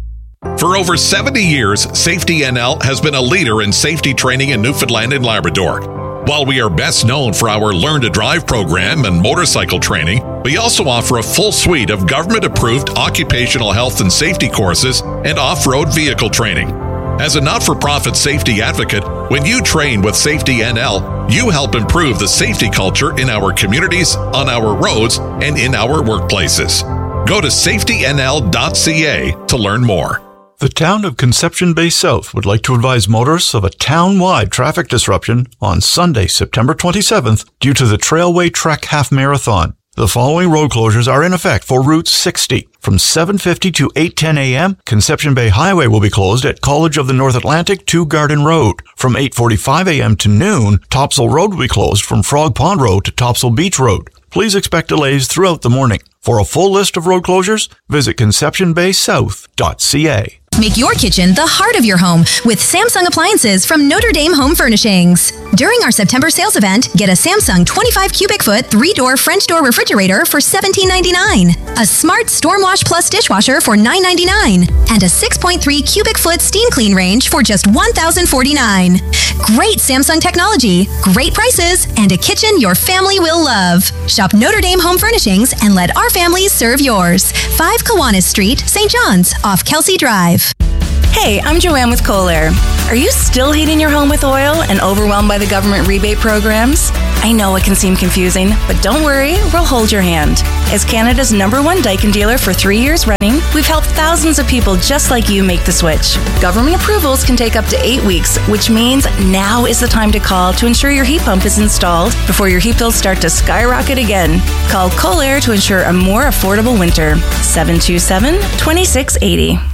[SPEAKER 17] For over seventy years, Safety N L has been a leader in safety training in Newfoundland and Labrador. While we are best known for our Learn to Drive program and motorcycle training, we also offer a full suite of government-approved occupational health and safety courses and off-road vehicle training. As a not-for-profit safety advocate, when you train with Safety N L, you help improve the safety culture in our communities, on our roads, and in our workplaces. Go to safety n l dot c a to learn more.
[SPEAKER 25] The town of Conception Bay South would like to advise motorists of a town-wide traffic disruption on Sunday, September twenty-seventh, due to the Trailway Trek Half Marathon. The following road closures are in effect for Route sixty. From seven fifty to eight ten a.m., Conception Bay Highway will be closed at College of the North Atlantic to Garden Road. From eight forty-five a.m. to noon, Topsail Road will be closed from Frog Pond Road to Topsail Beach Road. Please expect delays throughout the morning. For a full list of road closures, visit conception bay south dot c a.
[SPEAKER 4] Make your kitchen the heart of your home with Samsung appliances from Notre Dame Home Furnishings. During our September sales event, get a Samsung twenty-five cubic foot three-door French door refrigerator for seventeen ninety-nine, a Smart Stormwash Plus dishwasher for nine ninety-nine, and a six point three cubic foot steam clean range for just one thousand forty-nine. Great Samsung technology, great prices, and a kitchen your family will love. Shop Notre Dame Home Furnishings and let our families serve yours. five Kiwanis Street, Saint John's, off Kelsey Drive.
[SPEAKER 6] Hey, I'm Joanne with Kohler. Are you still heating your home with oil and overwhelmed by the government rebate programs? I know it can seem confusing, but don't worry, we'll hold your hand. As Canada's number one Daikin dealer for three years running, we've helped thousands of people just like you make the switch. Government approvals can take up to eight weeks, which means now is the time to call to ensure your heat pump is installed before your heat bills start to skyrocket again. Call Kohler to ensure a more affordable winter. seven two seven, two six eight zero.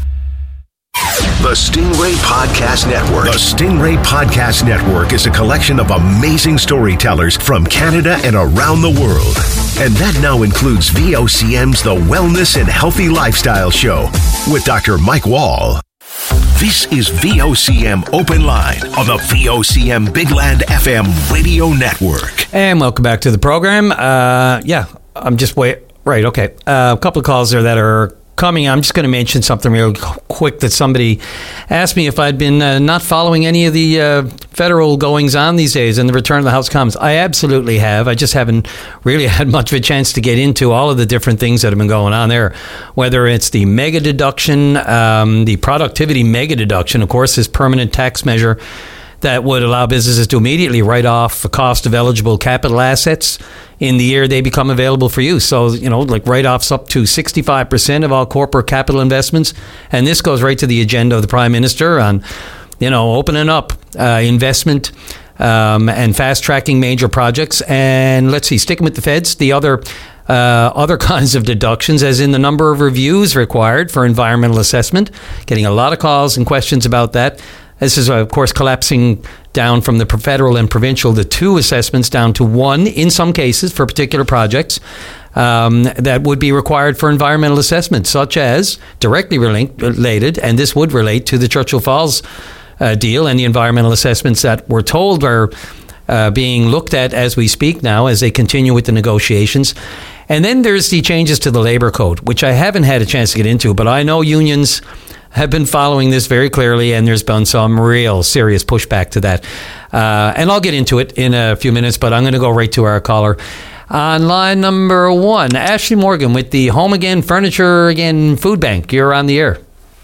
[SPEAKER 3] The Stingray Podcast Network. The Stingray Podcast Network is a collection of amazing storytellers from Canada and around the world. And that now includes V O C M's The Wellness and Healthy Lifestyle Show with Doctor Mike Wall. This is V O C M Open Line on the V O C M Big Land F M Radio Network.
[SPEAKER 1] And welcome back to the program. Uh, yeah, I'm just wait. Right, okay. Uh, a couple of calls there that are coming. I'm just going to mention something real quick that somebody asked me if I'd been uh, not following any of the uh, federal goings on these days and the return of the House comes. I absolutely have. I just haven't really had much of a chance to get into all of the different things that have been going on there, whether it's the mega deduction, um, the productivity mega deduction, of course, this permanent tax measure that would allow businesses to immediately write off the cost of eligible capital assets in the year they become available for use. So, you know, like write-offs up to sixty-five percent of all corporate capital investments. And this goes right to the agenda of the Prime Minister on, you know, opening up uh, investment um, and fast-tracking major projects. And let's see, sticking with the feds, the other uh, other kinds of deductions, as in the number of reviews required for environmental assessment. Getting a lot of calls and questions about that. This is, of course, collapsing down from the federal and provincial, the two assessments down to one in some cases for particular projects um, that would be required for environmental assessment, such as directly related, and this would relate to the Churchill Falls uh, deal and the environmental assessments that we're told are uh, being looked at as we speak now as they continue with the negotiations. And then there's the changes to the labor code, which I haven't had a chance to get into, but I know unions have been following this very clearly, and there's been some real serious pushback to that. Uh, and I'll get into it in a few minutes, but I'm going to go right to our caller. On line number one, Ashley Morgan with the Home Again Furniture Again Food Bank. You're on the air.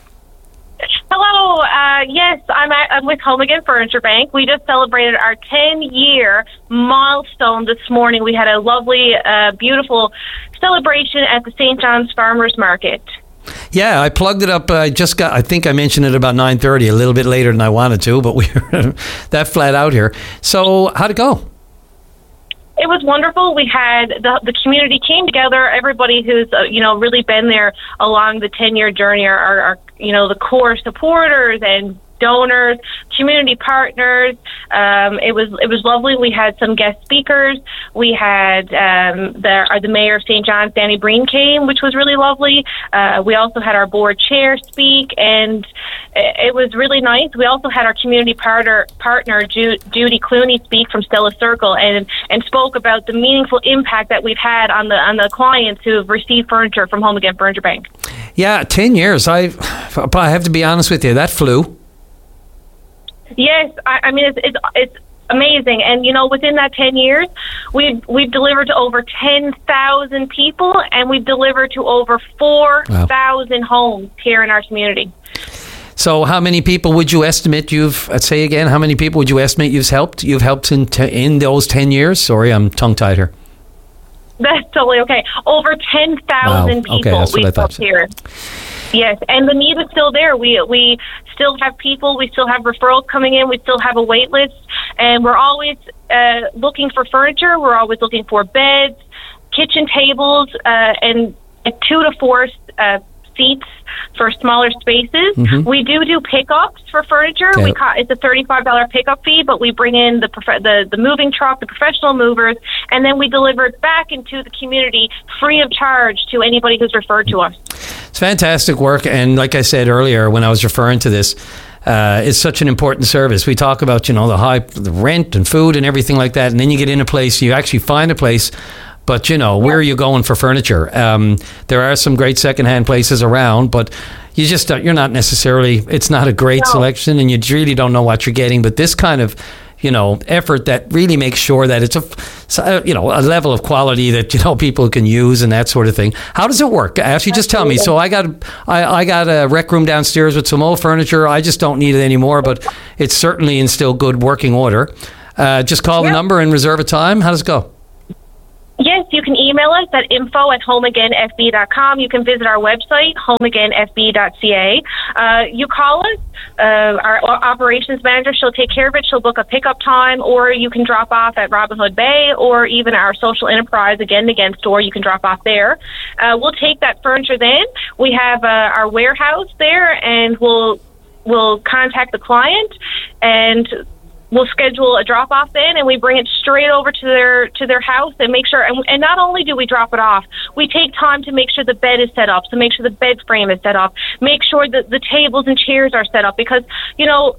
[SPEAKER 7] Hello. Uh, yes, I'm, at, I'm with Home Again Furniture Bank. We just celebrated our ten-year milestone this morning. We had a lovely, uh, beautiful celebration at the Saint John's Farmers Market.
[SPEAKER 1] Yeah, I plugged it up. I just got, I think I mentioned it about nine thirty, a little bit later than I wanted to, but we were that flat out here. So how'd it go?
[SPEAKER 7] It was wonderful. We had the the community came together. Everybody who's uh, you know really been there along the ten-year journey are, are, are you know the core supporters and donors, community partners. Um, it was it was lovely. We had some guest speakers. We had um, the uh, the mayor of Saint John's, Danny Breen, came, which was really lovely. Uh, we also had our board chair speak, and it, it was really nice. We also had our community partner partner Ju- Judy Clooney speak from Stella Circle, and and spoke about the meaningful impact that we've had on the on the clients who have received furniture from Home Again Furniture Bank.
[SPEAKER 1] Yeah, ten years. I I have to be honest with you, that flew.
[SPEAKER 7] Yes, I, I mean it's, it's it's amazing, and you know within that ten years, we've we've delivered to over ten thousand people, and we've delivered to over four thousand wow. homes here in our community.
[SPEAKER 1] So, how many people would you estimate you've? Let's say again, how many people would you estimate you've helped? You've helped in te- in those ten years. Sorry, I'm tongue tied here.
[SPEAKER 7] That's totally okay. Over ten thousand wow. people
[SPEAKER 1] okay,
[SPEAKER 7] we've helped here. Yes, and the need is still there. We we still have people. We still have referrals coming in. We still have a wait list, and we're always uh, looking for furniture. We're always looking for beds, kitchen tables, uh, and two to four uh, seats for smaller spaces. Mm-hmm. We do do pickups for furniture. Okay. We ca- it's a thirty-five dollars pickup fee, but we bring in the, prof- the the moving truck, the professional movers, and then we deliver it back into the community free of charge to anybody who's referred to us.
[SPEAKER 1] It's fantastic work. And like I said earlier, when I was referring to this, uh, it's such an important service. We talk about, you know, the high the rent and food and everything like that. And then you get in a place, you actually find a place. But, you know, where are you going for furniture? Um, there are some great secondhand places around, but you just, you're not necessarily, it's not a great no. selection, and you really don't know what you're getting. But this kind of, you know, effort that really makes sure that it's a, you know, a level of quality that, you know, people can use and that sort of thing. How does it work? Actually, just tell me. So I got, I, I got a rec room downstairs with some old furniture. I just don't need it anymore, but it's certainly in still good working order. Uh, just call yep. the number and reserve a time. How does it go?
[SPEAKER 7] Yes, you can email us at info at home again f b dot com. You can visit our website, home again f b dot c a. Uh, you call us, uh, our operations manager, she'll take care of it. She'll book a pickup time, or you can drop off at Robin Hood Bay, or even our social enterprise, Again and Again store. You can drop off there. Uh, we'll take that furniture then. We have uh, our warehouse there, and we'll, we'll contact the client, and we'll schedule a drop-off then, and we bring it straight over to their to their house and make sure. And, and not only do we drop it off, we take time to make sure the bed is set up, to make sure the bed frame is set up, make sure that the tables and chairs are set up, because, you know,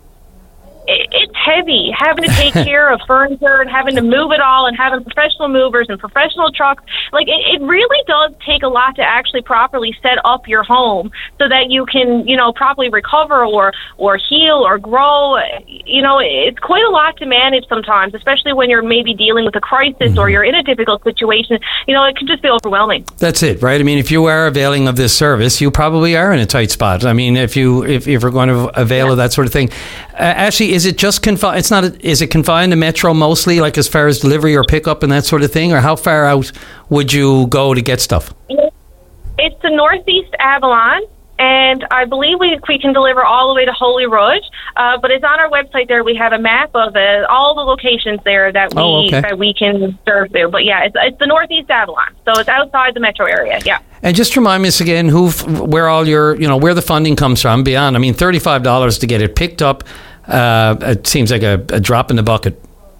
[SPEAKER 7] it, it's heavy having to take care of furniture and having to move it all and having professional movers and professional trucks. Like, it, it really does take a lot to actually properly set up your home so that you can, you know, properly recover or, or heal or grow. You know, it's quite a lot to manage sometimes, especially when you're maybe dealing with a crisis mm-hmm. or you're in a difficult situation. You know, it can just be overwhelming. That's it, right? I mean, if you are availing of this service, you probably are in a tight spot. I mean, if you if, if you're going to avail yeah. of that sort of thing. Uh, actually, is it just confined? It's not. A, is it confined to Metro mostly, like as far as delivery or pickup and that sort of thing, or how far out would you go to get stuff? It's the Northeast Avalon, and I believe we we can deliver all the way to Holyrood. Uh, but it's on our website there. We have a map of uh, all the locations there that we oh, okay. that we can serve to. But yeah, it's it's the Northeast Avalon, so it's outside the metro area. Yeah. And just remind me again, who, where all your, you know, where the funding comes from. Beyond, I mean, thirty-five dollars to get it picked up. Uh, it seems like a, a drop in the bucket.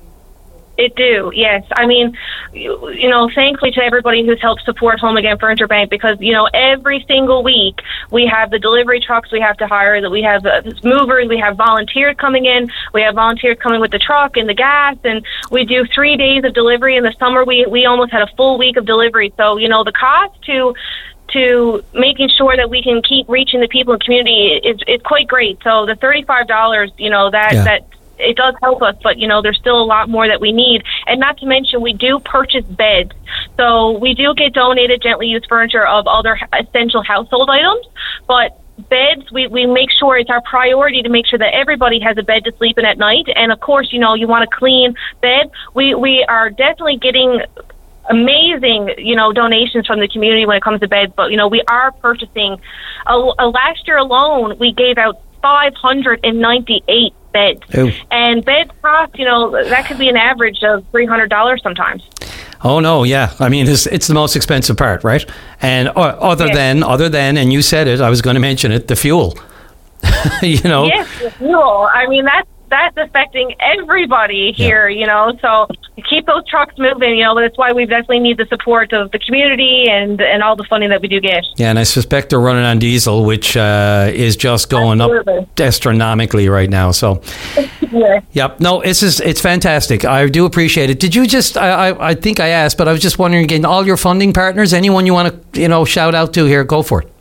[SPEAKER 7] It do, yes. I mean, you, you know, thankfully to everybody who's helped support Home Again Furniture Bank, because, you know, every single week we have the delivery trucks we have to hire, that we have uh, movers, we have volunteers coming in, we have volunteers coming with the truck and the gas, and we do three days of delivery. In the summer, we, we almost had a full week of delivery. So, you know, the cost to to making sure that we can keep reaching the people in the community is, is quite great. So the thirty-five dollars, you know, that, yeah. that it does help us, but, you know, there's still a lot more that we need. And not to mention, we do purchase beds. So we do get donated gently used furniture of other essential household items, but beds, we, we make sure it's our priority to make sure that everybody has a bed to sleep in at night. And of course, you know, you want a clean bed. We, we are definitely getting amazing, you know, donations from the community when it comes to beds, but, you know, we are purchasing. Uh, uh, last year alone, we gave out five hundred ninety-eight beds. Ooh. And beds cost, you know, that could be an average of three hundred dollars sometimes. Oh no, yeah. I mean, it's it's the most expensive part, right? And uh, other yeah. than, other than, and you said it, I was going to mention it, the fuel. You know? Yes, the fuel. I mean, that's that's affecting everybody here, yeah. you know, so keep those trucks moving, you know, that's why we definitely need the support of the community and, and all the funding that we do get. Yeah, and I suspect they're running on diesel, which uh, is just going Absolutely. up astronomically right now, so. Yeah. Yep, no, it's just, it's fantastic. I do appreciate it. Did you just, I, I, I think I asked, but I was just wondering again, all your funding partners, anyone you want to, you know, shout out to here, go for it.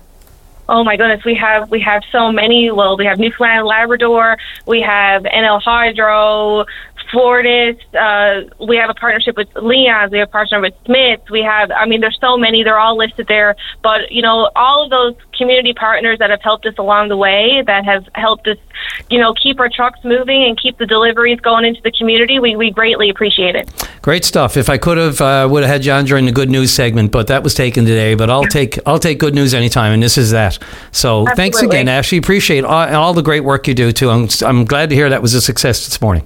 [SPEAKER 7] Oh my goodness, we have we have so many. Well, we have Newfoundland and Labrador, we have N L Hydro, Fortis, uh, we have a partnership with Leon's, we have a partnership with Smith's, we have, I mean, there's so many, they're all listed there, but, you know, all of those community partners that have helped us along the way, that have helped us, you know, keep our trucks moving and keep the deliveries going into the community, we, we greatly appreciate it. Great stuff. If I could have, uh, would have had John during the good news segment, but that was taken today, but I'll take, I'll take good news anytime, and this is that. So Absolutely. Thanks again, Ashley. Appreciate all, all the great work you do, too. I'm, I'm glad to hear that was a success this morning.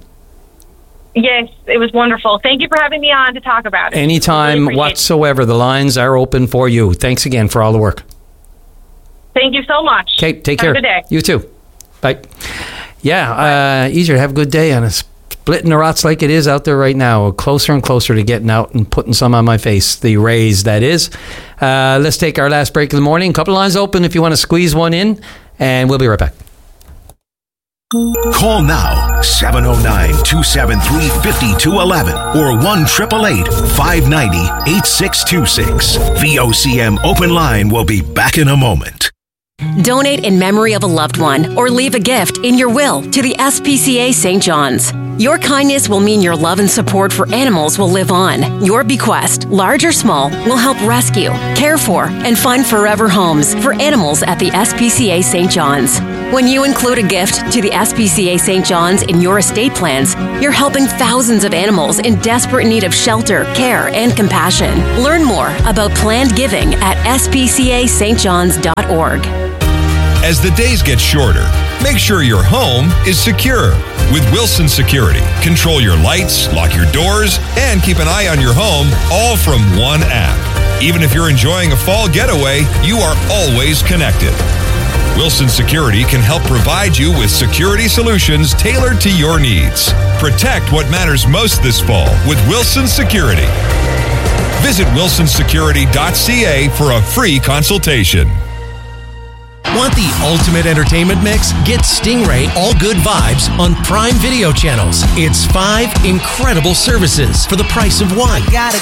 [SPEAKER 7] Yes, it was wonderful. Thank you for having me on to talk about it. Anytime really whatsoever. The lines are open for you. Thanks again for all the work. Thank you so much. Okay, take have care. Have a good day. You too. Bye. Yeah, uh, easier to have a good day on a
[SPEAKER 1] splitting the rots like it is out there right now. Closer and closer to getting out and putting some on my face. The rays, that is. Uh, let's take our last break of the morning. Couple lines open if you want to squeeze one in, and we'll be right back.
[SPEAKER 3] Call now, seven oh nine, two seven three, five two one one or one eight eight eight, five nine zero, eight six two six. V O C M Open Line will be back in a moment.
[SPEAKER 5] Donate in memory of a loved one or leave a gift in your will to the S P C A Saint John's. Your kindness will mean your love and support for animals will live on. Your bequest, large or small, will help rescue, care for, and find forever homes for animals at the S P C A Saint John's. When you include a gift to the S P C A Saint John's in your estate plans, you're helping thousands of animals in desperate need of shelter, care, and compassion. Learn more about planned giving at s p c a st johns dot org.
[SPEAKER 8] As the days get shorter, make sure your home is secure. With Wilson Security, control your lights, lock your doors, and keep an eye on your home, all from one app. Even if you're enjoying a fall getaway, you are always connected. Wilson Security can help provide you with security solutions tailored to your needs. Protect what matters most this fall with Wilson Security. Visit wilson security dot c a for a free consultation.
[SPEAKER 20] Want the ultimate entertainment mix? Get Stingray All Good Vibes on Prime Video channels. It's five incredible services for the price of one.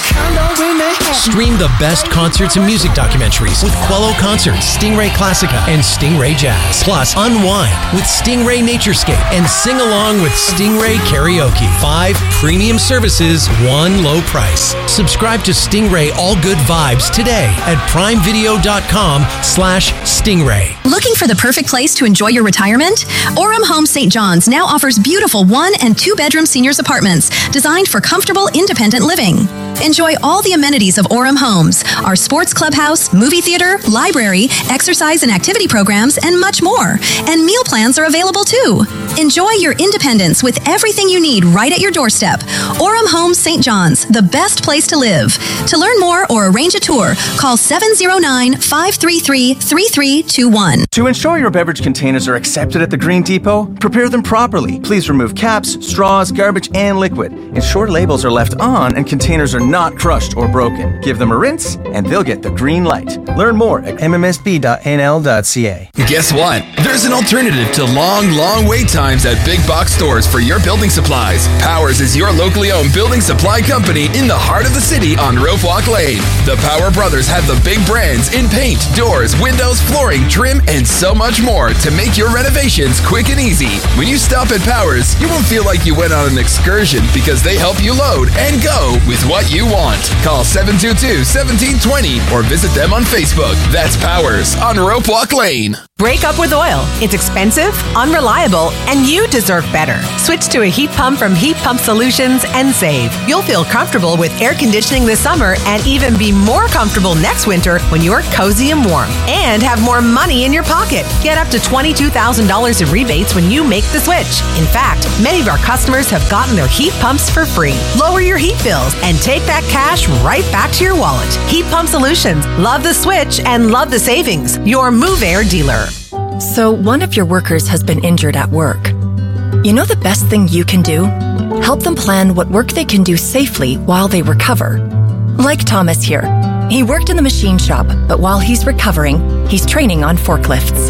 [SPEAKER 20] Stream the best concerts and music documentaries with Quello Concerts, Stingray Classica, and Stingray Jazz. Plus, unwind with Stingray Naturescape and sing along with Stingray Karaoke. Five premium services, one low price. Subscribe to Stingray All Good Vibes today at primevideo.com slash Stingray.
[SPEAKER 4] Looking for the perfect place to enjoy your retirement? Orem Home Saint John's now offers beautiful one and two bedroom seniors apartments designed for comfortable, independent living. Enjoy all the amenities of Orem Homes, our sports clubhouse, movie theater, library, exercise and activity programs, and much more. And meal plans are available too. Enjoy your independence with everything you need right at your doorstep. Orem Homes Saint John's, the best place to live. To learn more or arrange a tour, call seven oh nine, five three three, three three two one.
[SPEAKER 9] To ensure your beverage containers are accepted at the Green Depot, prepare them properly. Please remove caps, straws, garbage, and liquid. Ensure labels are left on and containers are not crushed or broken. Give them a rinse, and they'll get the green light. Learn more at m m s b dot n l dot c a.
[SPEAKER 11] Guess what? There's an alternative to long, long wait times at big box stores for your building supplies. Powers is your locally owned building supply company in the heart of the city on Rope Walk Lane. The Power Brothers have the big brands in paint, doors, windows, flooring, trim, and so much more to make your renovations quick and easy. When you stop at Powers, you won't feel like you went on an excursion because they help you load and go with what you want. Call seven two two, one seven two zero or visit them on Facebook. That's Powers on Rope Walk Lane.
[SPEAKER 15] Break up with oil. It's expensive, unreliable, and you deserve better. Switch to a heat pump from Heat Pump Solutions and save. You'll feel comfortable with air conditioning this summer and even be more comfortable next winter when you're cozy and warm. And have more money in your pocket. Get up to twenty-two thousand dollars in rebates when you make the switch. In fact, many of our customers have gotten their heat pumps for free. Lower your heat bills and take that cash right back to your wallet. Heat Pump Solutions. Love the switch and love the savings. Your Move Air dealer.
[SPEAKER 12] So one of your workers has been injured at work. You know the best thing you can do? Help them plan what work they can do safely while they recover. Like Thomas here. He worked in the machine shop, but while he's recovering, he's training on forklifts.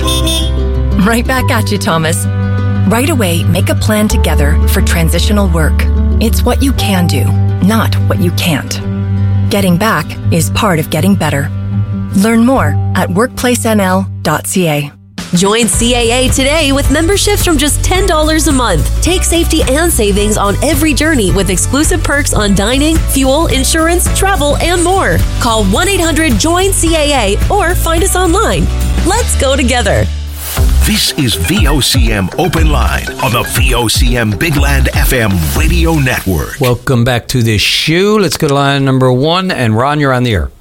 [SPEAKER 12] Right back at you, Thomas. Right away, make a plan together for transitional work. It's what you can do, not what you can't. Getting back is part of getting better. Learn more at workplace n l dot c a.
[SPEAKER 26] Join C A A today with memberships from just ten dollars a month. Take safety and savings on every journey with exclusive perks on dining, fuel, insurance, travel, and more. Call one eight hundred join C A A or find us online. Let's go together.
[SPEAKER 3] This is V O C M Open Line on the V O C M Big Land F M radio network.
[SPEAKER 1] Welcome back to the show. Let's go to line number one. And Ron, you're on the air.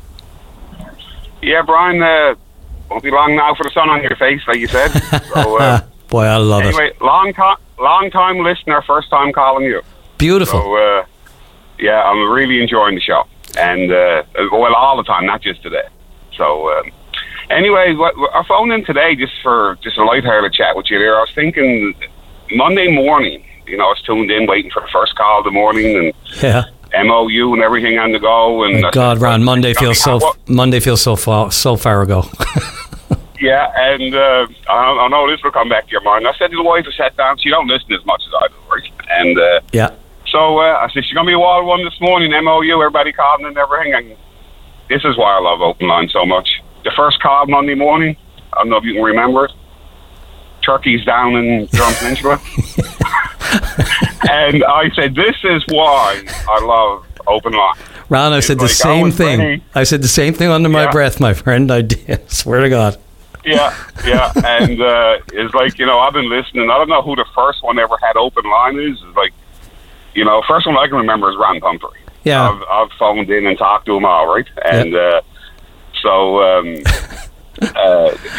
[SPEAKER 27] Yeah, Brian, uh, won't be long now for the sun on your face, like you said. So, uh,
[SPEAKER 1] Boy, I love
[SPEAKER 27] anyway,
[SPEAKER 1] it.
[SPEAKER 27] Anyway, long, to- long time listener, first time calling you.
[SPEAKER 1] Beautiful.
[SPEAKER 27] So, uh, yeah, I'm really enjoying the show. And, uh, well, all the time, not just today. So, um, anyway, what, I phoned in today just for just a lighthearted chat with you there. I was thinking Monday morning, you know, I was tuned in, waiting for the first call of the morning, and
[SPEAKER 1] Yeah.
[SPEAKER 27] M O U and everything on the go. And
[SPEAKER 1] My
[SPEAKER 27] I
[SPEAKER 1] God,
[SPEAKER 27] said,
[SPEAKER 1] Ron, Monday
[SPEAKER 27] I
[SPEAKER 1] feels
[SPEAKER 27] mean,
[SPEAKER 1] so
[SPEAKER 27] what-
[SPEAKER 1] Monday feels so far so far ago.
[SPEAKER 27] Yeah, and uh, I, I know this will come back to your mind. I said to the wife, I sat down, she don't listen as much as I do, right? And uh,
[SPEAKER 1] Yeah.
[SPEAKER 27] so uh, I said, she's going to be a wild one this morning, M O U, everybody calling and everything. And this is why I love Open Line so much. The first call Monday morning, I don't know if you can remember it, Turkey's down in Durham Peninsula. And I said, this is why I love Open Line.
[SPEAKER 1] Ron, I said the
[SPEAKER 27] like I
[SPEAKER 1] same
[SPEAKER 27] was
[SPEAKER 1] thing.
[SPEAKER 27] ready.
[SPEAKER 1] I said the same thing under my
[SPEAKER 27] Yeah.
[SPEAKER 1] breath, my friend. I did. Swear to God.
[SPEAKER 27] Yeah, yeah, and uh, it's like, you know, I've been listening. I don't know who the first one ever had Open Line is. It's like, you know, first one I can remember is Ron Pumphrey.
[SPEAKER 1] Yeah.
[SPEAKER 27] I've, I've phoned in and talked to him all right, and uh, so um, uh,